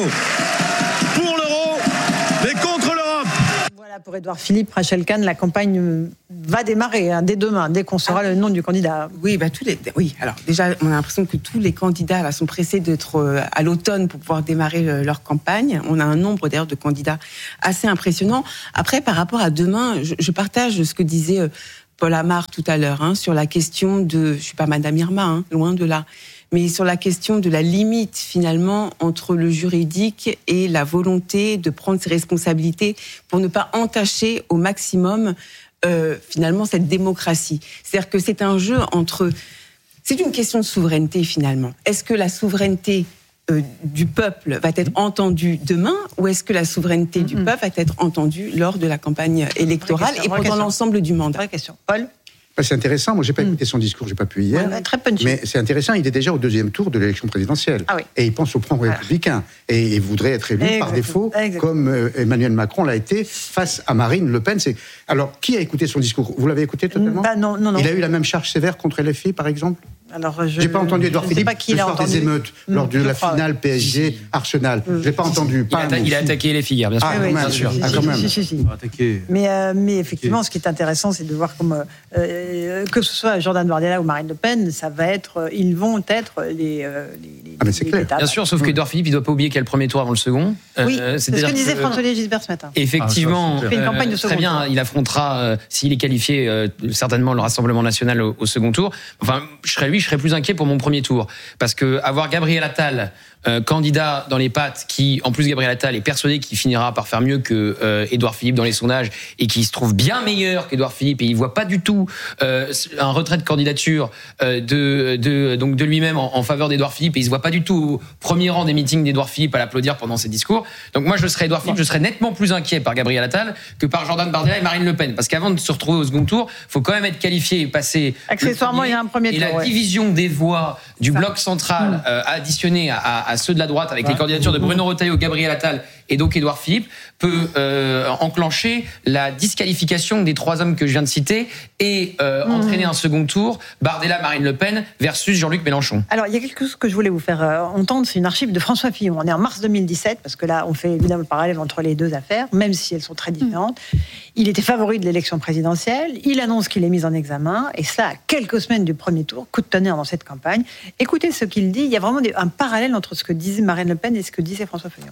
Pour l'euro, mais contre l'Europe. Voilà pour Édouard Philippe, Rachel Kahn, la campagne va démarrer hein, dès demain, dès qu'on saura ah, le nom du candidat. Oui, bah, tous les, oui, alors déjà, on a l'impression que tous les candidats là, sont pressés d'être à l'automne pour pouvoir démarrer leur campagne. On a un nombre d'ailleurs de candidats assez impressionnant. Après, par rapport à demain, je, je partage ce que disait Paul Amar tout à l'heure hein, sur la question de, je suis pas Madame Irma, hein, loin de là, mais sur la question de la limite finalement entre le juridique et la volonté de prendre ses responsabilités pour ne pas entacher au maximum euh, finalement cette démocratie. C'est-à-dire que c'est un jeu entre... C'est une question de souveraineté finalement. Est-ce que la souveraineté euh, du peuple va être entendue demain ou est-ce que la souveraineté mm-hmm. du peuple va être entendue lors de la campagne électorale question, et pendant l'ensemble du mandat? Vraie question. Paul ? C'est intéressant. Moi, j'ai pas écouté son discours, j'ai pas pu hier. Ouais, très punchy. Mais c'est intéressant. Il est déjà au deuxième tour de l'élection présidentielle. Ah oui. Et il pense au plan voilà. républicain. Et il voudrait être élu Exactement. par défaut, Exactement. comme euh, Emmanuel Macron l'a été face à Marine Le Pen. C'est... Alors, qui a écouté son discours? Vous l'avez écouté totalement? bah, non, non, non. Il a eu la même charge sévère contre L F I, par exemple? Alors, je n'ai pas entendu Édouard Philippe le soir entendu. des émeutes, mmh, lors de la finale P S G Arsenal. Mmh. Je n'ai pas entendu. Pas il, a, il a attaqué les filles, bien sûr. Ah, oui, bien sûr. Si, ah, quand si, même. Si, si, si. Mais, euh, mais effectivement, ce qui est intéressant, c'est de voir comme euh, que ce soit Jordan Bardella ou Marine Le Pen, ça va être, ils vont être les. Euh, les, ah, mais c'est les clair. étapes. Bien sûr, sauf qu'Édouard Philippe, il ne doit pas oublier qu'il y a le premier tour avant le second. Oui, euh, c'est ce que disait François-Olivier Gisbert ce matin. Effectivement, ah, fait une campagne de euh, second très bien, tour. il affrontera, euh, s'il est qualifié, euh, certainement le Rassemblement national au, au second tour. Enfin, je serais lui, je serais plus inquiet pour mon premier tour. Parce que avoir Gabriel Attal euh, candidat dans les pattes, qui en plus Gabriel Attal est persuadé qu'il finira par faire mieux que euh, Édouard Philippe dans les sondages et qui se trouve bien meilleur qu'Édouard Philippe et il voit pas du tout euh, un retrait de candidature euh, de, de donc de lui-même en, en faveur d'Édouard Philippe et il se voit pas du tout au premier rang des meetings d'Édouard Philippe à l'applaudir pendant ses discours. Donc moi je serais Édouard Philippe, je serais nettement plus inquiet par Gabriel Attal que par Jordan Bardella et Marine Le Pen parce qu'avant de se retrouver au second tour, faut quand même être qualifié et passer accessoirement il y a un premier et tour. Et la ouais. division des voix du Ça. bloc central euh, additionné à, à, à ceux de la droite avec ouais. les candidatures de Bruno Retailleau, Gabriel Attal et donc Édouard Philippe peut euh, enclencher la disqualification des trois hommes que je viens de citer et euh, mmh. entraîner un second tour Bardella, Marine Le Pen versus Jean-Luc Mélenchon. Alors il y a quelque chose que je voulais vous faire euh, entendre, c'est une archive de François Fillon. On est en mars deux mille dix-sept parce que là on fait évidemment le parallèle entre les deux affaires, même si elles sont très différentes. Mmh. Il était favori de l'élection présidentielle, il annonce qu'il est mis en examen et cela à quelques semaines du premier tour, coup de tonnerre dans cette campagne. Écoutez ce qu'il dit, il y a vraiment des, un parallèle entre ce que disait Marine Le Pen et ce que disait François Fillon.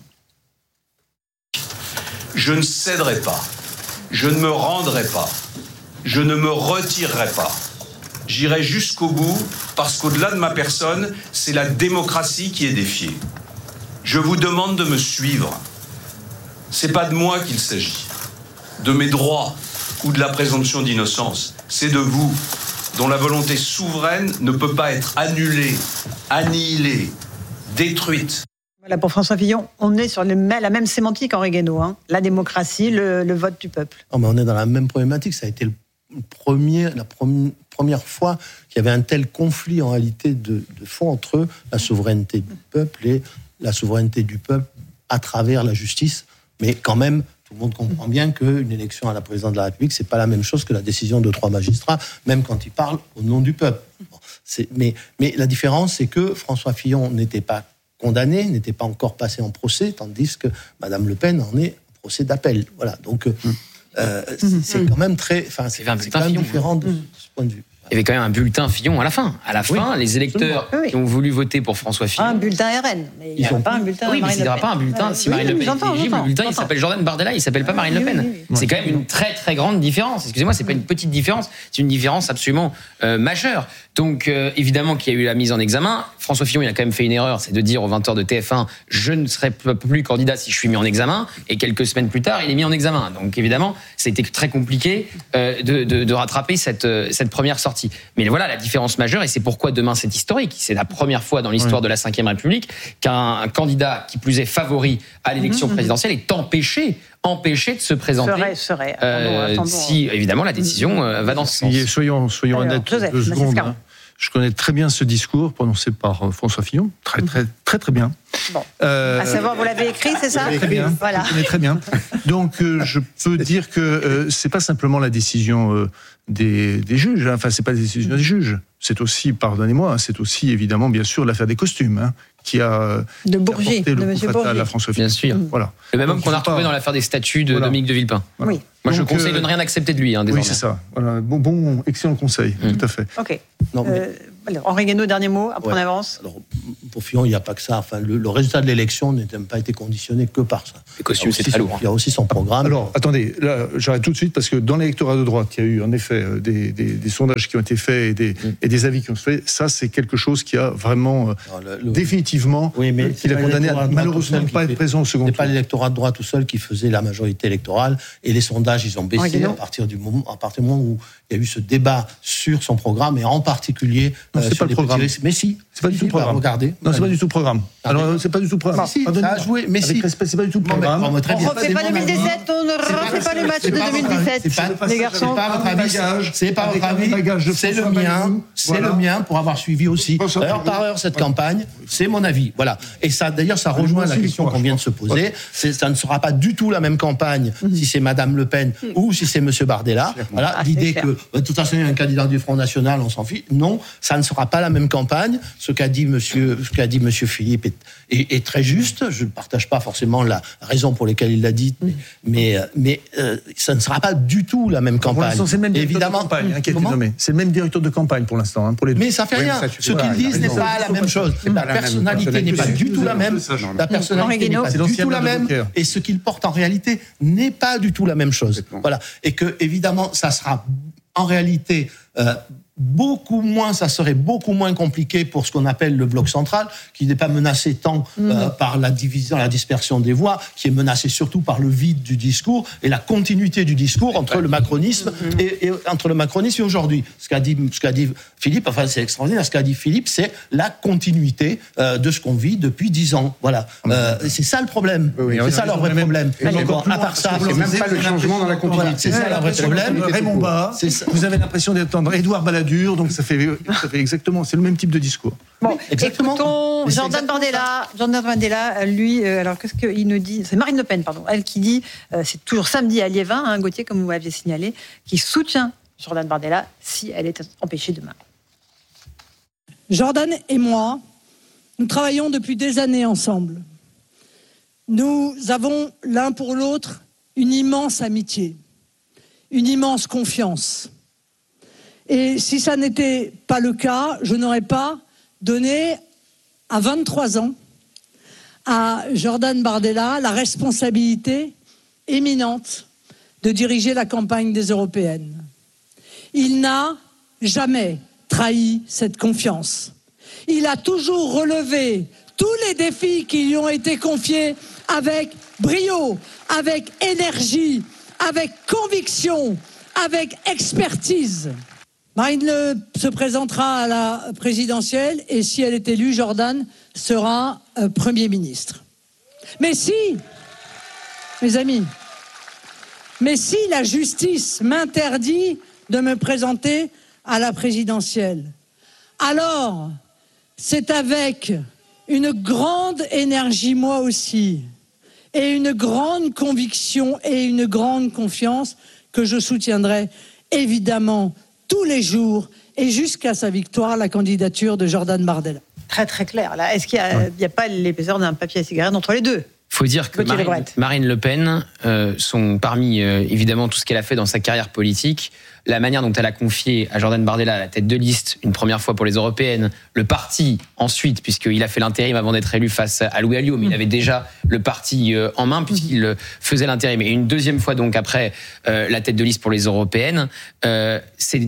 Je ne céderai pas, je ne me rendrai pas, je ne me retirerai pas. J'irai jusqu'au bout parce qu'au-delà de ma personne, c'est la démocratie qui est défiée. Je vous demande de me suivre. C'est pas de moi qu'il s'agit, de mes droits ou de la présomption d'innocence. C'est de vous, dont la volonté souveraine ne peut pas être annulée, annihilée, détruite. Voilà, pour François Fillon, on est sur le, la même sémantique Henri Guénaud, hein. La démocratie, le, le vote du peuple. Oh, mais on est dans la même problématique. Ça a été le premier, la prom- première fois qu'il y avait un tel conflit en réalité de, de fond entre la souveraineté du peuple et la souveraineté du peuple à travers la justice. Mais quand même, tout le monde comprend bien qu'une élection à la présidence de la République, c'est pas la même chose que la décision de trois magistrats, même quand ils parlent au nom du peuple. Bon, c'est, mais, mais la différence, c'est que François Fillon n'était pas condamné, n'était pas encore passé en procès, tandis que Madame Le Pen en est en procès d'appel. Voilà, donc euh, c'est, c'est quand même très, enfin, c'est, c'est quand même Fillon, différent de ce point de vue. Il y avait quand même un bulletin Fillon à la fin. À la fin, oui, les électeurs oui. qui ont voulu voter pour François Fillon. Un bulletin R N. Mais il n'y aura pas un bulletin Oui, mais il n'y aura pas un bulletin. Ouais, si oui, Marine Le Pen j'entends, est éligible, j'entends, le bulletin, j'entends. il s'appelle Jordan Bardella, il ne s'appelle pas Marine Le Pen. Oui, oui, oui. C'est quand même une très très grande différence. Excusez-moi, ce n'est pas une petite différence, c'est une différence absolument euh, majeure. Donc, euh, évidemment qu'il y a eu la mise en examen. François Fillon, il a quand même fait une erreur, c'est de dire aux vingt heures de T F un, je ne serai plus candidat si je suis mis en examen. Et quelques semaines plus tard, il est mis en examen. Donc, évidemment, c'était très compliqué euh, de, de, de rattraper cette, cette première sortie. parti. Mais voilà la différence majeure, et c'est pourquoi demain c'est historique. C'est la première fois dans l'histoire oui. de la cinquième République qu'un candidat, qui plus est favori à l'élection mmh, présidentielle, est empêché empêché de se présenter. Serait, serait. Attendons, euh, attendons. Si évidemment la décision euh, va dans ce sens. Et soyons soyons Alors, honnêtes Joseph, deux secondes. Hein. Je connais très bien ce discours prononcé par François Fillon, très très très très bien. Bon. Euh, à savoir, vous l'avez écrit, c'est ça? Très bien. Voilà. Je connais très bien. Donc, euh, je peux dire que euh, c'est pas simplement la décision euh, des, des juges. Hein. Enfin, c'est pas la décision des juges. C'est aussi, pardonnez-moi, hein, c'est aussi évidemment, bien sûr, l'affaire des costumes, hein, qui a de Bourget, de le Monsieur Bourget, à François Fillon. Bien sûr. Voilà. Le même homme Donc, qu'on a retrouvé pas... dans l'affaire des statues de voilà. Dominique de Villepin. Voilà. Oui. Moi, Donc, je conseille euh... de ne rien accepter de lui, hein, désormais. Oui, c'est ça. Voilà. Bon, bon, excellent conseil, mmh. tout à fait. Ok. Non, mais... euh, alors, Henri Guénaud, dernier mot, après ouais. on avance. Alors, pour Fillon, il n'y a pas que ça. Enfin, le, le résultat de l'élection n'a pas été conditionné que par ça. Les costumes, c'est très lourd. Il y a aussi son programme. Alors, attendez, là, j'arrête tout de suite, parce que dans l'électorat de droite, il y a eu en effet des, des, des sondages qui ont été faits et des, mmh. et des avis qui ont été faits. Ça, c'est quelque chose qui a vraiment, Alors, le, le... définitivement, oui, mais qui l'a condamné à malheureusement ne pas être présent au second tour. Ce n'est pas l'électorat de droite tout seul qui faisait la majorité électorale, et les sondages, ils ont baissé à partir du moment, à partir du moment où il y a eu ce débat sur son programme, et en particulier non, euh, c'est pas le programme. Risques. Mais si, c'est pas du tout le programme. Regardez. Non, c'est pas du tout le programme. Alors, c'est pas du tout le programme. Si, ça a joué, mais si. Respect, c'est pas du tout le programme. On ne refait pas deux mille dix-sept, on ne refait pas le match de deux mille dix-sept. Les garçons, c'est pas votre avis, c'est pas votre avis, c'est le mien, c'est le mien pour avoir suivi aussi heure par heure cette campagne. C'est mon avis, voilà. Et ça, d'ailleurs, ça rejoint la question qu'on vient de se poser. Ça ne sera pas du tout la même campagne si c'est Madame Le Pen ou si c'est Monsieur Bardella. Voilà, l'idée que de toute façon il y a un candidat du Front National, on s'en fiche. Non, ça ne sera pas la même campagne. Ce qu'a dit Monsieur, ce qu'a dit Monsieur Philippe est, est, est très juste. Je ne partage pas forcément la raison pour laquelle il l'a dit, mais mais, mais euh, ça ne sera pas du tout la même campagne. Pour c'est le même évidemment. De campagne, hein, qui a été nommé. C'est le même directeur de campagne pour l'instant, hein, pour les deux. Mais ça fait oui, rien. Ça, ce qu'ils disent n'est pas la même chose. La personnalité n'est pas du tout la même. La personnalité n'est pas du tout la même. Et ce qu'il porte en réalité n'est pas du tout la même chose. Voilà. Et que évidemment, ça sera en réalité euh, beaucoup moins, ça serait beaucoup moins compliqué pour ce qu'on appelle le bloc central, qui n'est pas menacé tant mmh. euh, par la division, la dispersion des voix, qui est menacé surtout par le vide du discours et la continuité du discours entre le macronisme mmh. et, et entre le macronisme et aujourd'hui. Ce qu'a dit, ce qu'a dit Philippe, enfin c'est extraordinaire. Ce qu'a dit Philippe, c'est la continuité euh, de ce qu'on vit depuis dix ans. Voilà, euh, c'est ça le problème. Oui, c'est ça leur vrai problème. Bon, à part ça, c'est même pas le changement dans la continuité. Voilà, c'est ça leur vrai problème. Raymond Barre, vous avez l'impression d'entendre Édouard Balladur. Donc ça fait, ça fait exactement, c'est le même type de discours. Bon, exactement. Écoutons Jordan Bardella. Jordan Bardella, lui, euh, alors qu'est-ce qu'il nous dit? C'est Marine Le Pen, pardon, elle qui dit, euh, c'est toujours samedi à Liévin, hein, Gauthier, comme vous m'aviez signalé, qui soutient Jordan Bardella si elle est empêchée demain. Jordan et moi, nous travaillons depuis des années ensemble. Nous avons l'un pour l'autre une immense amitié, une immense confiance. Et si ça n'était pas le cas, je n'aurais pas donné à vingt-trois ans à Jordan Bardella la responsabilité éminente de diriger la campagne des européennes. Il n'a jamais trahi cette confiance. Il a toujours relevé tous les défis qui lui ont été confiés avec brio, avec énergie, avec conviction, avec expertise. Marine Le se présentera à la présidentielle et si elle est élue, Jordan sera euh, Premier ministre. Mais si, mes amis, mais si la justice m'interdit de me présenter à la présidentielle, alors c'est avec une grande énergie, moi aussi, et une grande conviction et une grande confiance que je soutiendrai évidemment tous les jours et jusqu'à sa victoire, la candidature de Jordan Bardella. Très très clair. Là, est-ce qu'il n'y a, ouais. a pas l'épaisseur d'un papier à cigarette entre les deux? Il faut dire que Marine, Marine Le Pen, euh, sont parmi euh, évidemment tout ce qu'elle a fait dans sa carrière politique, la manière dont elle a confié à Jordan Bardella la tête de liste, une première fois pour les européennes, le parti ensuite, puisqu'il a fait l'intérim avant d'être élu face à Louis Alliot, mais il avait déjà le parti euh, en main puisqu'il faisait l'intérim. Et une deuxième fois donc après euh, la tête de liste pour les européennes, euh, c'est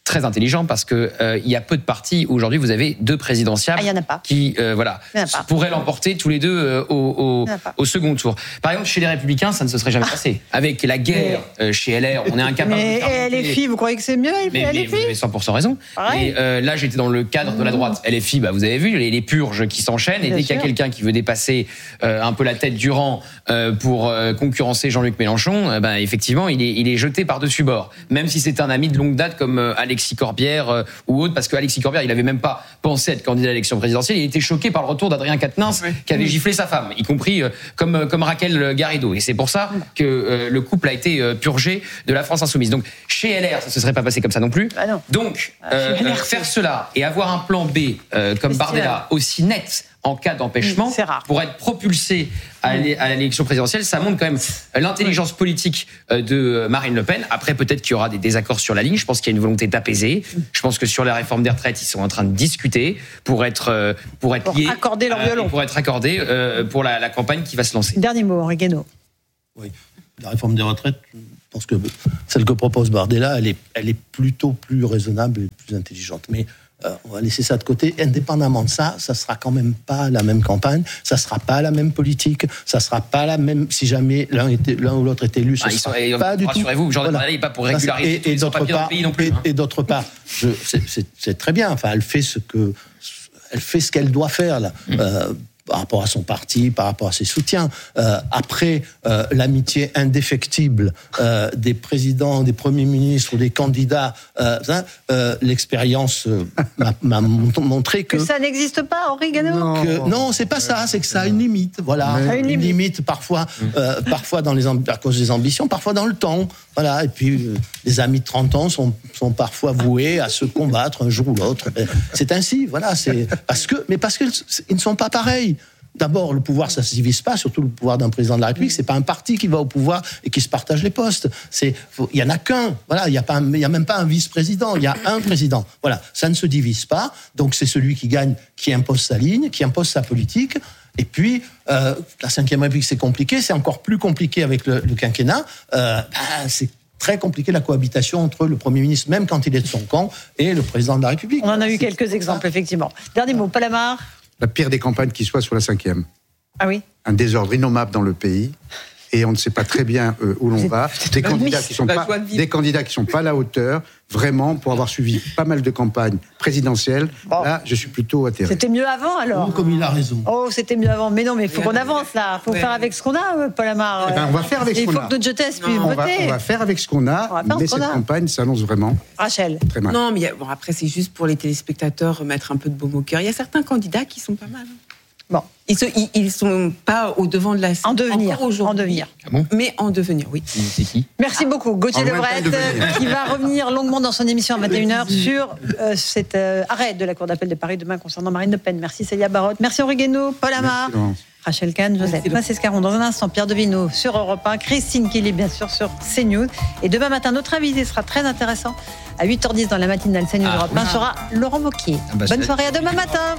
très intelligent parce que euh, il y a peu de partis où aujourd'hui vous avez deux présidentiables ah, y en a pas. qui euh, voilà pourraient l'emporter tous les deux euh, au, au, au second tour. Par exemple, chez les Républicains, ça ne se serait jamais ah. passé. Avec la guerre euh, chez L R, on est incapable. Mais de faire L F I, vous croyez que c'est mieux mais, mais vous avez cent pour cent raison. Mais euh, là, j'étais dans le cadre de la droite. L F I, bah, vous avez vu les, les purges qui s'enchaînent. Et Bien dès qu'il y a quelqu'un qui veut dépasser euh, un peu la tête du rang euh, pour euh, concurrencer Jean-Luc Mélenchon, euh, bah, effectivement, il est, il est jeté par-dessus bord. Même si c'est un ami de longue date comme euh, Alexis Corbière euh, ou autre, parce que Alexis Corbière, il n'avait même pas pensé être candidat à l'élection présidentielle. Il était choqué par le retour d'Adrien Quatennens, oui. qui avait giflé sa femme, y compris euh, comme, comme Raquel Garrido. Et c'est pour ça que euh, le couple a été euh, purgé de la France insoumise. Donc, chez L R, ça ne se serait pas passé comme ça non plus. Ah non. Donc, euh, euh, faire cela et avoir un plan B euh, comme Bardella aussi net en cas d'empêchement pour être propulsé à l'élection présidentielle, ça montre quand même l'intelligence politique de Marine Le Pen. Après, peut-être qu'il y aura des désaccords sur la ligne. Je pense qu'il y a une volonté d'apaiser. Je pense que sur la réforme des retraites, ils sont en train de discuter pour être pour être pour liés, accorder leur violon, pour être accordés euh, pour la, la campagne qui va se lancer. Dernier mot, Henri Guénaud. Oui, la réforme des retraites. Je pense que celle que propose Bardella, elle est, elle est plutôt plus raisonnable et plus intelligente. Mais euh, on va laisser ça de côté. Indépendamment de ça, ça sera quand même pas la même campagne, ça sera pas la même politique, ça sera pas la même. Si jamais l'un était, l'un ou l'autre est élu, ça ah, sera sont, pas du tout. Rassurez-vous, Jean Bardella n'est pas pour régulariser. Et, et, d'autre part, pays non plus, et, hein. et d'autre part, je, c'est, c'est, c'est très bien. Enfin, elle fait ce que, elle fait ce qu'elle doit faire là. Mmh. Euh, par rapport à son parti, par rapport à ses soutiens. Euh, après, euh, l'amitié indéfectible euh, des présidents, des premiers ministres ou des candidats, euh, hein, euh, l'expérience euh, m'a, m'a montré que... Que ça n'existe pas, Henri Guénaud. Non, que, non, c'est pas ça, c'est que ça a une limite. Voilà, Mais une, une limite, limite parfois, euh, parfois dans les amb- à cause des ambitions, parfois dans le temps. Voilà, et puis euh, les amis de trente ans sont, sont parfois voués à se combattre un jour ou l'autre. C'est ainsi, voilà, c'est parce que, mais parce qu'ils ne sont pas pareils. D'abord, le pouvoir, ça ne se divise pas, surtout le pouvoir d'un président de la République. C'est pas un parti qui va au pouvoir et qui se partage les postes. C'est, il y en a qu'un. Voilà, il y a pas, il y a même pas un vice-président. Il y a un président. Voilà, ça ne se divise pas. Donc c'est celui qui gagne, qui impose sa ligne, qui impose sa politique. Et puis, euh, la cinquième République, c'est compliqué. C'est encore plus compliqué avec le, le quinquennat. Euh, ben, c'est très compliqué la cohabitation entre le Premier ministre, même quand il est de son camp, et le président de la République. On en a eu quelques exemples, effectivement. Dernier mot, Palamar. La pire des campagnes qui soit sur la cinquième. Ah oui. Un désordre innommable dans le pays. Et on ne sait pas très bien euh, où l'on c'est, va. Des candidats qui sont pas, des candidats qui sont pas à la hauteur, vraiment, pour avoir suivi pas mal de campagnes présidentielles. Bon. Là, je suis plutôt atterré. C'était mieux avant, alors. Oh, comme il a raison. Oh, c'était mieux avant. Mais non, mais il faut qu'on avance, là. Il faut ouais. faire avec ce qu'on a, Paul Amar. Eh ben, on va faire avec ce qu'on a. Il faut que notre jeunesse puisse on voter. Va, on va faire avec ce qu'on a, mais cette a. campagne s'annonce vraiment Rachel. très mal. Non, mais bon, après, c'est juste pour les téléspectateurs, mettre un peu de baume au cœur. Il y a certains candidats qui sont pas mal. Bon. Ils ne ils, ils sont pas au devant de la scène. En devenir. En devenir. Ah bon mais en devenir, oui. C'est qui ? Merci beaucoup. Gauthier Lebret, qui va revenir longuement dans son émission à vingt et une heures sur euh, cet euh, arrêt de la Cour d'appel de Paris demain concernant Marine Le Pen. Merci Célia Barotte. Merci Henri Guénaud, Paul Amar, Rachel Kahn, Joseph Massescaron. Dans un instant, Pierre Devineau sur Europe un, Christine Kelly, bien sûr, sur CNews. Et demain matin, notre invité sera très intéressant. À huit heures dix dans la matinale CNews ah, Europe un oui. sera Laurent Wauquiez. Ah bah, bonne soirée, à demain matin.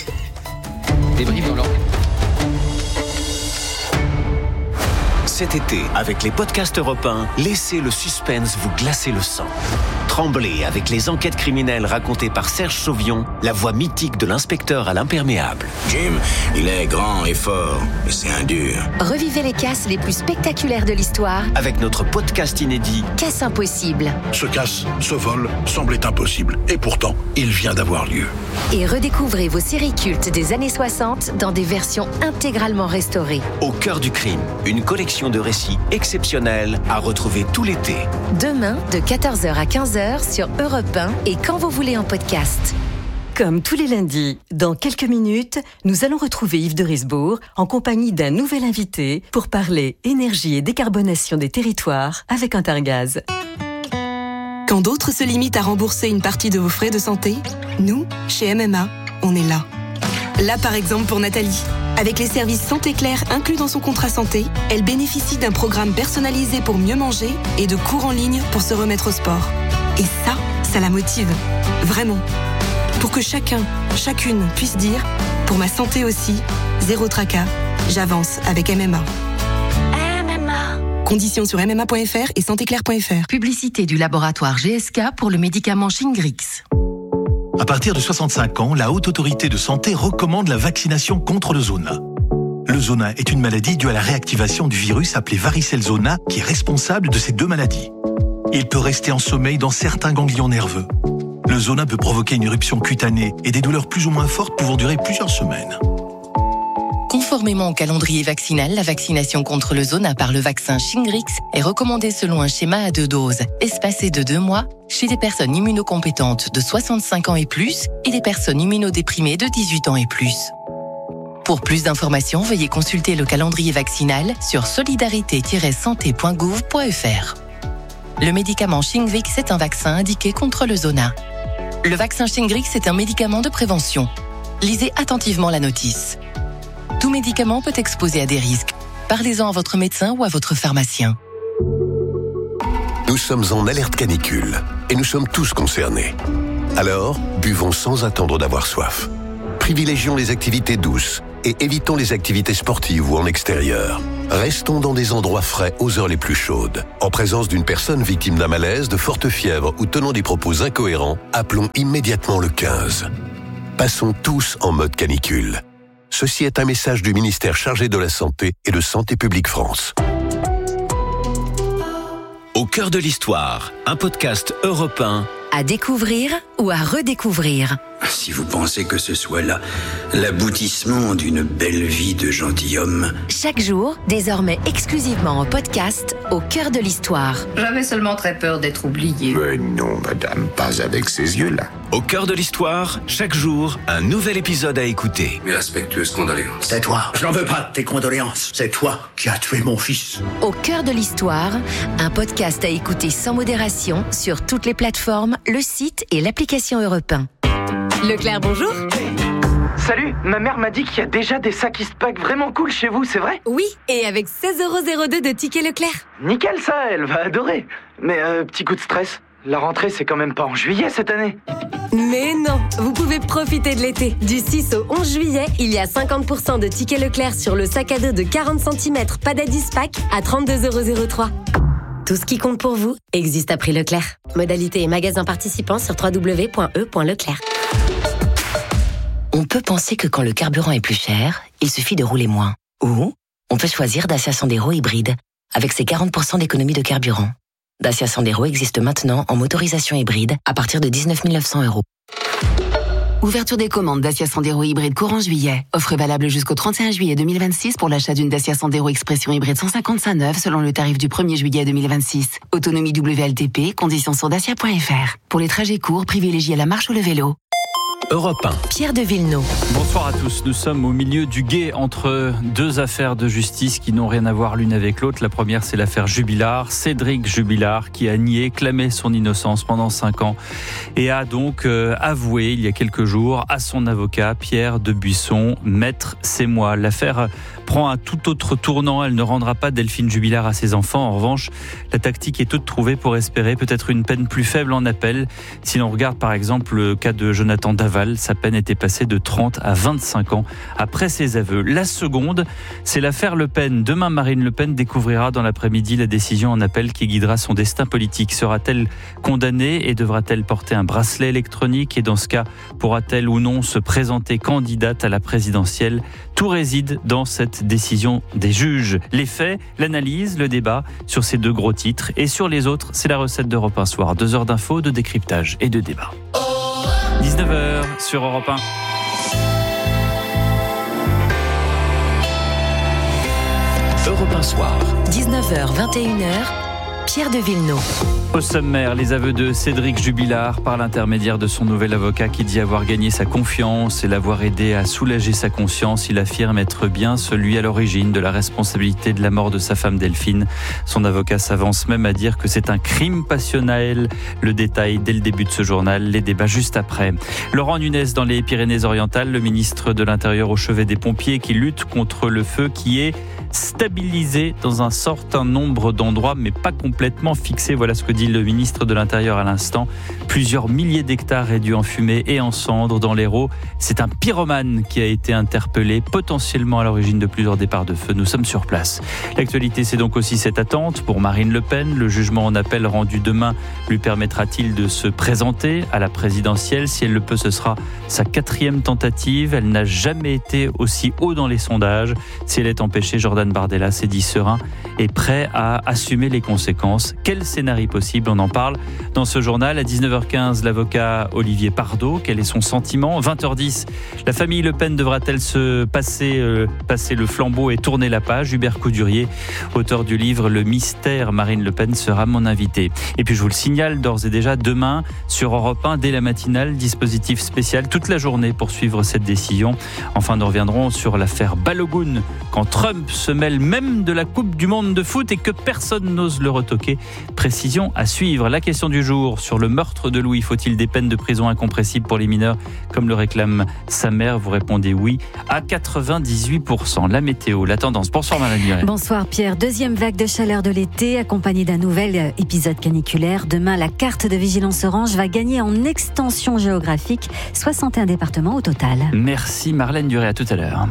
Débrief dans l'ordre. Cet été, avec les podcasts Europe un, laissez le suspense vous glacer le sang. Tremblez avec les enquêtes criminelles racontées par Serge Sauvion, la voix mythique de l'inspecteur à l'imperméable. Jim, il est grand et fort, mais c'est un dur. Revivez les casses les plus spectaculaires de l'histoire avec notre podcast inédit Casse impossible. Ce casse, ce vol, semblait impossible. Et pourtant, il vient d'avoir lieu. Et redécouvrez vos séries cultes des années soixante dans des versions intégralement restaurées. Au cœur du crime, une collection de récits exceptionnels à retrouver tout l'été. Demain, de quatorze heures à quinze heures sur Europe un et quand vous voulez en podcast. Comme tous les lundis, dans quelques minutes, nous allons retrouver Yves de Risbourg en compagnie d'un nouvel invité pour parler énergie et décarbonation des territoires avec Intergaz. Quand d'autres se limitent à rembourser une partie de vos frais de santé, nous, chez M M A, on est là. Là, par exemple, pour Nathalie. Avec les services Santé Claire inclus dans son contrat santé, elle bénéficie d'un programme personnalisé pour mieux manger et de cours en ligne pour se remettre au sport. Et ça, ça la motive. Vraiment. Pour que chacun, chacune puisse dire « Pour ma santé aussi, zéro tracas, j'avance avec M M A ». M M A. Conditions sur m m a point f r et santé claire point f r. Publicité du laboratoire G S K pour le médicament Shingrix. À partir de soixante-cinq ans, la Haute Autorité de Santé recommande la vaccination contre le zona. Le zona est une maladie due à la réactivation du virus appelé varicelle zona qui est responsable de ces deux maladies. Il peut rester en sommeil dans certains ganglions nerveux. Le zona peut provoquer une éruption cutanée et des douleurs plus ou moins fortes pouvant durer plusieurs semaines. Conformément au calendrier vaccinal, la vaccination contre le zona par le vaccin Shingrix est recommandée selon un schéma à deux doses, espacé de deux mois, chez des personnes immunocompétentes de soixante-cinq ans et plus et des personnes immunodéprimées de dix-huit ans et plus. Pour plus d'informations, veuillez consulter le calendrier vaccinal sur solidarité tiret santé point gouv point f r. Le médicament Shingrix est un vaccin indiqué contre le zona. Le vaccin Shingrix est un médicament de prévention. Lisez attentivement la notice. Tout médicament peut exposer à des risques. Parlez-en à votre médecin ou à votre pharmacien. Nous sommes en alerte canicule et nous sommes tous concernés. Alors, buvons sans attendre d'avoir soif. Privilégions les activités douces et évitons les activités sportives ou en extérieur. Restons dans des endroits frais aux heures les plus chaudes. En présence d'une personne victime d'un malaise, de forte fièvre ou tenant des propos incohérents, appelons immédiatement le quinze. Passons tous en mode canicule. Ceci est un message du ministère chargé de la Santé et de Santé publique France. Au cœur de l'histoire, un podcast Europe un. À découvrir ou à redécouvrir. Si vous pensez que ce soit là l'aboutissement d'une belle vie de gentilhomme. Chaque jour, désormais exclusivement en podcast, au cœur de l'histoire. J'avais seulement très peur d'être oublié. Mais non, madame, pas avec ces yeux-là. Au cœur de l'histoire, chaque jour, un nouvel épisode à écouter. Mes respectueuses condoléances. C'est toi. Je n'en veux pas de tes condoléances. C'est toi qui as tué mon fils. Au cœur de l'histoire, un podcast à écouter sans modération sur toutes les plateformes, le site et l'application Europe un. Leclerc, bonjour. Salut, ma mère m'a dit qu'il y a déjà des sacs Eastpak vraiment cool chez vous, c'est vrai? Oui, et avec seize euros zéro deux de tickets Leclerc. Nickel ça, elle va adorer. Mais euh, petit coup de stress, la rentrée c'est quand même pas en juillet cette année. Mais non, vous pouvez profiter de l'été. Du six au onze juillet, il y a cinquante pour cent de tickets Leclerc sur le sac à dos de quarante centimètres Padad Eastpak à trente-deux euros zéro trois. Tout ce qui compte pour vous existe à prix Leclerc. Modalité et magasin participants sur w w w point e point leclerc. On peut penser que quand le carburant est plus cher, il suffit de rouler moins. Ou on peut choisir Dacia Sandero hybride avec ses quarante pour cent d'économie de carburant. Dacia Sandero existe maintenant en motorisation hybride à partir de dix-neuf mille neuf cents euros. Ouverture des commandes Dacia Sandero hybride courant juillet. Offre valable jusqu'au trente et un juillet deux mille vingt-six pour l'achat d'une Dacia Sandero Expression hybride cent cinquante-cinq neuve selon le tarif du premier juillet deux mille vingt-six. Autonomie W L T P, conditions sur dacia point f r. Pour les trajets courts, privilégiez la marche ou le vélo. Europe un. Pierre de Villeneuve. Bonsoir à tous. Nous sommes au milieu du gué entre deux affaires de justice qui n'ont rien à voir l'une avec l'autre. La première, c'est l'affaire Jubilard. Cédric Jubilard qui a nié, clamé son innocence pendant cinq ans et a donc euh, avoué il y a quelques jours à son avocat Pierre de Buisson, maître, c'est moi. L'affaire prend un tout autre tournant. Elle ne rendra pas Delphine Jubilard à ses enfants. En revanche, la tactique est toute trouvée pour espérer peut-être une peine plus faible en appel. Si l'on regarde par exemple le cas de Jonathan Daval, sa peine était passée de trente à vingt-cinq ans après ses aveux. La seconde, c'est l'affaire Le Pen. Demain, Marine Le Pen découvrira dans l'après-midi la décision en appel qui guidera son destin politique. Sera-t-elle condamnée et devra-t-elle porter un bracelet électronique? Et dans ce cas, pourra-t-elle ou non se présenter candidate à la présidentielle? Tout réside dans cette décision des juges. Les faits, l'analyse, le débat sur ces deux gros titres. Et sur les autres, c'est la recette d'Europe un soir. Deux heures d'infos, de décryptage et de débat. dix-neuf heures sur Europe un. Europe un soir. dix-neuf heures vingt et une heures. Pierre de Villeneuve. Au sommaire, les aveux de Cédric Jubilard par l'intermédiaire de son nouvel avocat qui dit avoir gagné sa confiance et l'avoir aidé à soulager sa conscience. Il affirme être bien celui à l'origine de la responsabilité de la mort de sa femme Delphine. Son avocat s'avance même à dire que c'est un crime passionnel. Le détail dès le début de ce journal, les débats juste après. Laurent Nunez dans les Pyrénées-Orientales, le ministre de l'Intérieur au chevet des pompiers qui lutte contre le feu qui est stabilisée dans un certain nombre d'endroits, mais pas complètement fixée. Voilà ce que dit le ministre de l'Intérieur à l'instant. Plusieurs milliers d'hectares réduits en fumée et en cendres dans l'Hérault. C'est un pyromane qui a été interpellé, potentiellement à l'origine de plusieurs départs de feu. Nous sommes sur place. L'actualité, c'est donc aussi cette attente pour Marine Le Pen. Le jugement en appel rendu demain lui permettra-t-il de se présenter à la présidentielle? Si elle le peut, ce sera sa quatrième tentative. Elle n'a jamais été aussi haut dans les sondages. Si elle est empêchée, Jordan Bardella s'est dit serein et prêt à assumer les conséquences. Quel scénario possible? On en parle dans ce journal. À dix-neuf heures quinze, l'avocat Olivier Pardo. Quel est son sentiment? vingt heures dix, la famille Le Pen devra-t-elle se passer, euh, passer le flambeau et tourner la page? Hubert Coudurier, auteur du livre Le mystère Marine Le Pen, sera mon invité. Et puis je vous le signale d'ores et déjà, demain sur Europe un, dès la matinale, dispositif spécial toute la journée pour suivre cette décision. Enfin, nous reviendrons sur l'affaire Balogun, quand Trump se mêle même de la Coupe du Monde de foot et que personne n'ose le retoquer. Précision à suivre. La question du jour sur le meurtre de Louis. Faut-il des peines de prison incompressibles pour les mineurs comme le réclame sa mère? Vous répondez oui à quatre-vingt-dix-huit pour cent. La météo, la tendance. Bonsoir Madame Muret. Bonsoir Pierre. Deuxième vague de chaleur de l'été accompagnée d'un nouvel épisode caniculaire. Demain, la carte de vigilance orange va gagner en extension géographique. soixante et un départements au total. Merci Marlène Duré, à tout à l'heure.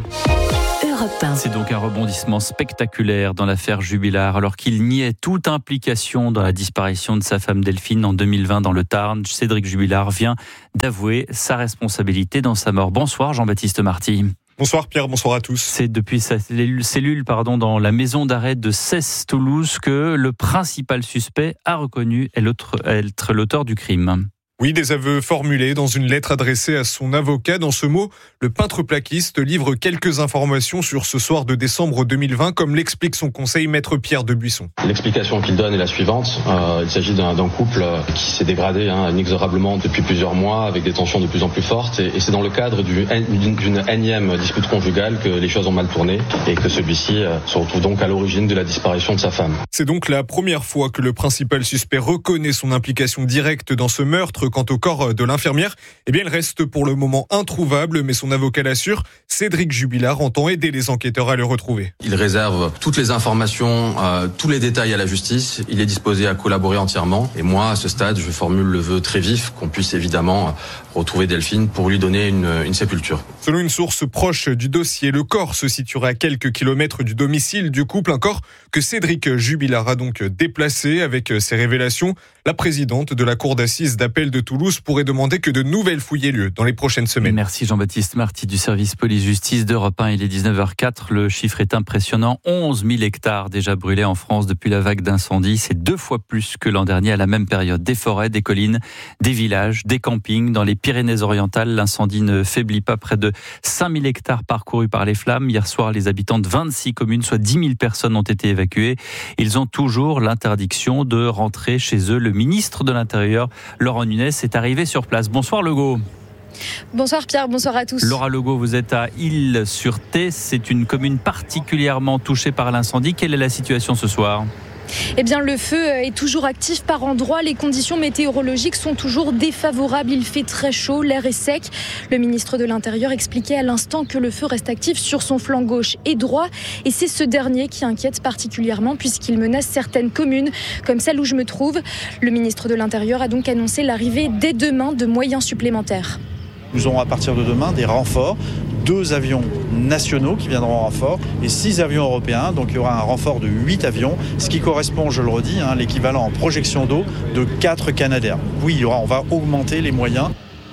C'est donc un rebondissement spectaculaire dans l'affaire Jubilard. Alors qu'il niait toute implication dans la disparition de sa femme Delphine en deux mille vingt dans le Tarn, Cédric Jubilard vient d'avouer sa responsabilité dans sa mort. Bonsoir Jean-Baptiste Marty. Bonsoir Pierre, bonsoir à tous. C'est depuis sa cellule pardon, dans la maison d'arrêt de Cesse-Toulouse que le principal suspect a reconnu être l'auteur du crime. Oui, des aveux formulés dans une lettre adressée à son avocat. Dans ce mot, le peintre plaquiste livre quelques informations sur ce soir de décembre deux mille vingt, comme l'explique son conseil maître Pierre Debuisson. L'explication qu'il donne est la suivante. Euh, il s'agit d'un, d'un couple qui s'est dégradé hein, inexorablement depuis plusieurs mois, avec des tensions de plus en plus fortes. Et, et c'est dans le cadre du, d'une, d'une énième dispute conjugale que les choses ont mal tourné et que celui-ci euh, se retrouve donc à l'origine de la disparition de sa femme. C'est donc la première fois que le principal suspect reconnaît son implication directe dans ce meurtre. Quant au corps de l'infirmière, eh bien, il reste pour le moment introuvable, mais son avocat l'assure, Cédric Jubilard entend aider les enquêteurs à le retrouver. Il réserve toutes les informations, euh, tous les détails à la justice. Il est disposé à collaborer entièrement. Et moi, à ce stade, je formule le vœu très vif qu'on puisse évidemment retrouver Delphine pour lui donner une, une sépulture. Selon une source proche du dossier, le corps se situerait à quelques kilomètres du domicile du couple, un corps que Cédric Jubilard a donc déplacé. Avec ces révélations, la présidente de la cour d'assises d'appel de Toulouse pourrait demander que de nouvelles fouilles aient lieu dans les prochaines semaines. Merci Jean-Baptiste Marty du service police-justice d'Europe un. Il est dix-neuf heures quatre. Le chiffre est impressionnant. onze mille hectares déjà brûlés en France depuis la vague d'incendie. C'est deux fois plus que l'an dernier à la même période. Des forêts, des collines, des villages, des campings. Dans les Pyrénées-Orientales, l'incendie ne faiblit pas. Près de cinq mille hectares parcourus par les flammes. Hier soir, les habitants de vingt-six communes, soit dix mille personnes, ont été évacués. Ils ont toujours l'interdiction de rentrer chez eux. Le ministre de l'Intérieur, Laurent Nunez, est arrivé sur place. Bonsoir Legault. Bonsoir Pierre, bonsoir à tous. Laura Legault, vous êtes à Isle-sur-Thé. C'est une commune particulièrement touchée par l'incendie. Quelle est la situation ce soir ? Eh bien, le feu est toujours actif par endroits. Les conditions météorologiques sont toujours défavorables. Il fait très chaud, l'air est sec. Le ministre de l'Intérieur expliquait à l'instant que le feu reste actif sur son flanc gauche et droit. Et c'est ce dernier qui inquiète particulièrement puisqu'il menace certaines communes, comme celle où je me trouve. Le ministre de l'Intérieur a donc annoncé l'arrivée dès demain de moyens supplémentaires. Nous aurons à partir de demain des renforts, deux avions nationaux qui viendront en renfort et six avions européens. Donc il y aura un renfort de huit avions, ce qui correspond, je le redis, hein, l'équivalent en projection d'eau de quatre Canadair. Oui, il y aura, on va augmenter les moyens.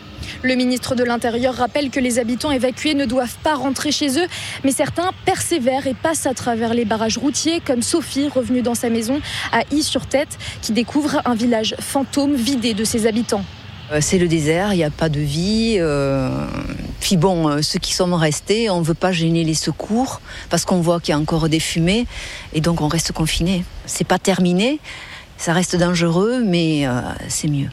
Le ministre de l'Intérieur rappelle que les habitants évacués ne doivent pas rentrer chez eux, mais certains persévèrent et passent à travers les barrages routiers, comme Sophie, revenue dans sa maison à Isle-sur-Thé, qui découvre un village fantôme vidé de ses habitants. C'est le désert, il n'y a pas de vie. Euh... Puis bon, ceux qui sont restés, on ne veut pas gêner les secours parce qu'on voit qu'il y a encore des fumées et donc on reste confiné. C'est pas terminé, ça reste dangereux, mais euh, c'est mieux.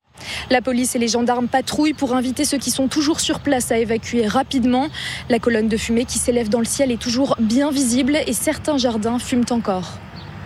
La police et les gendarmes patrouillent pour inviter ceux qui sont toujours sur place à évacuer rapidement. La colonne de fumée qui s'élève dans le ciel est toujours bien visible et certains jardins fument encore.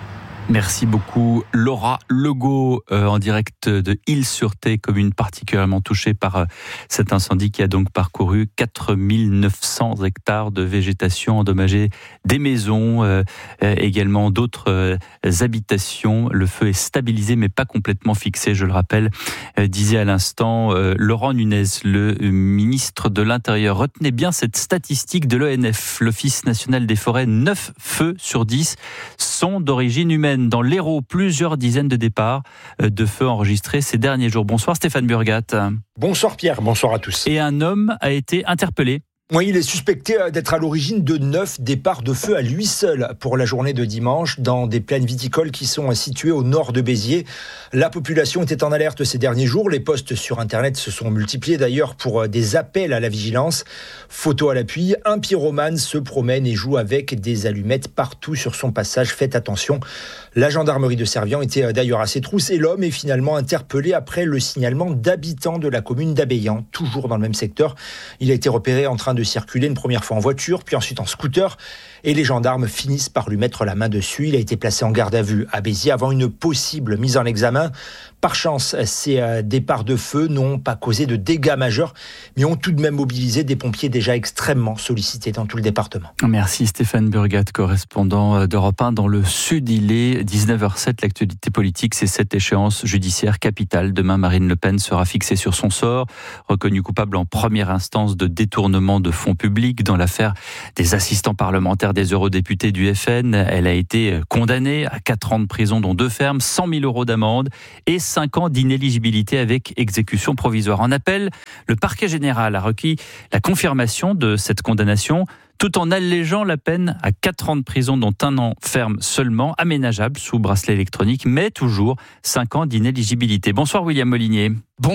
Merci beaucoup Laura Legault euh, en direct de Île-sur-Thé, commune particulièrement touchée par euh, cet incendie qui a donc parcouru quatre mille neuf cents hectares de végétation endommagée, des maisons, euh, euh, également d'autres euh, habitations. Le feu est stabilisé mais pas complètement fixé, je le rappelle, euh, disait à l'instant euh, Laurent Nunez, le ministre de l'Intérieur. Retenez bien cette statistique de l'O N F, l'Office national des forêts, neuf feux sur dix sont d'origine humaine. Dans l'Hérault, plusieurs dizaines de départs de feux enregistrés ces derniers jours. Bonsoir Stéphane Burgat. Bonsoir Pierre, bonsoir à tous. Et un homme a été interpellé. Oui, il est suspecté d'être à l'origine de neuf départs de feu à lui seul pour la journée de dimanche dans des plaines viticoles qui sont situées au nord de Béziers. La population était en alerte ces derniers jours. Les posts sur Internet se sont multipliés d'ailleurs pour des appels à la vigilance. Photo à l'appui, un pyromane se promène et joue avec des allumettes partout sur son passage. Faites attention. La gendarmerie de Servian était d'ailleurs à ses trousses et l'homme est finalement interpellé après le signalement d'habitants de la commune d'Abéyan, toujours dans le même secteur. Il a été repéré en train de circuler une première fois en voiture, puis ensuite en scooter, et les gendarmes finissent par lui mettre la main dessus. Il a été placé en garde à vue à Béziers avant une possible mise en examen. Par chance, ces départs de feu n'ont pas causé de dégâts majeurs, mais ont tout de même mobilisé des pompiers déjà extrêmement sollicités dans tout le département. Merci Stéphane Burgat, correspondant d'Europe un dans le Sud. Il est dix-neuf heures sept, l'actualité politique, c'est cette échéance judiciaire capitale. Demain, Marine Le Pen sera fixée sur son sort, reconnue coupable en première instance de détournement de fonds publics dans l'affaire des assistants parlementaires des eurodéputés du F N. Elle a été condamnée à quatre ans de prison, dont deux fermes, cent mille euros d'amende et cinq ans d'inéligibilité avec exécution provisoire. En appel, le parquet général a requis la confirmation de cette condamnation, tout en allégeant la peine à quatre ans de prison, dont un an ferme seulement, aménageable sous bracelet électronique, mais toujours cinq ans d'inéligibilité. Bonsoir William Molinier. Bon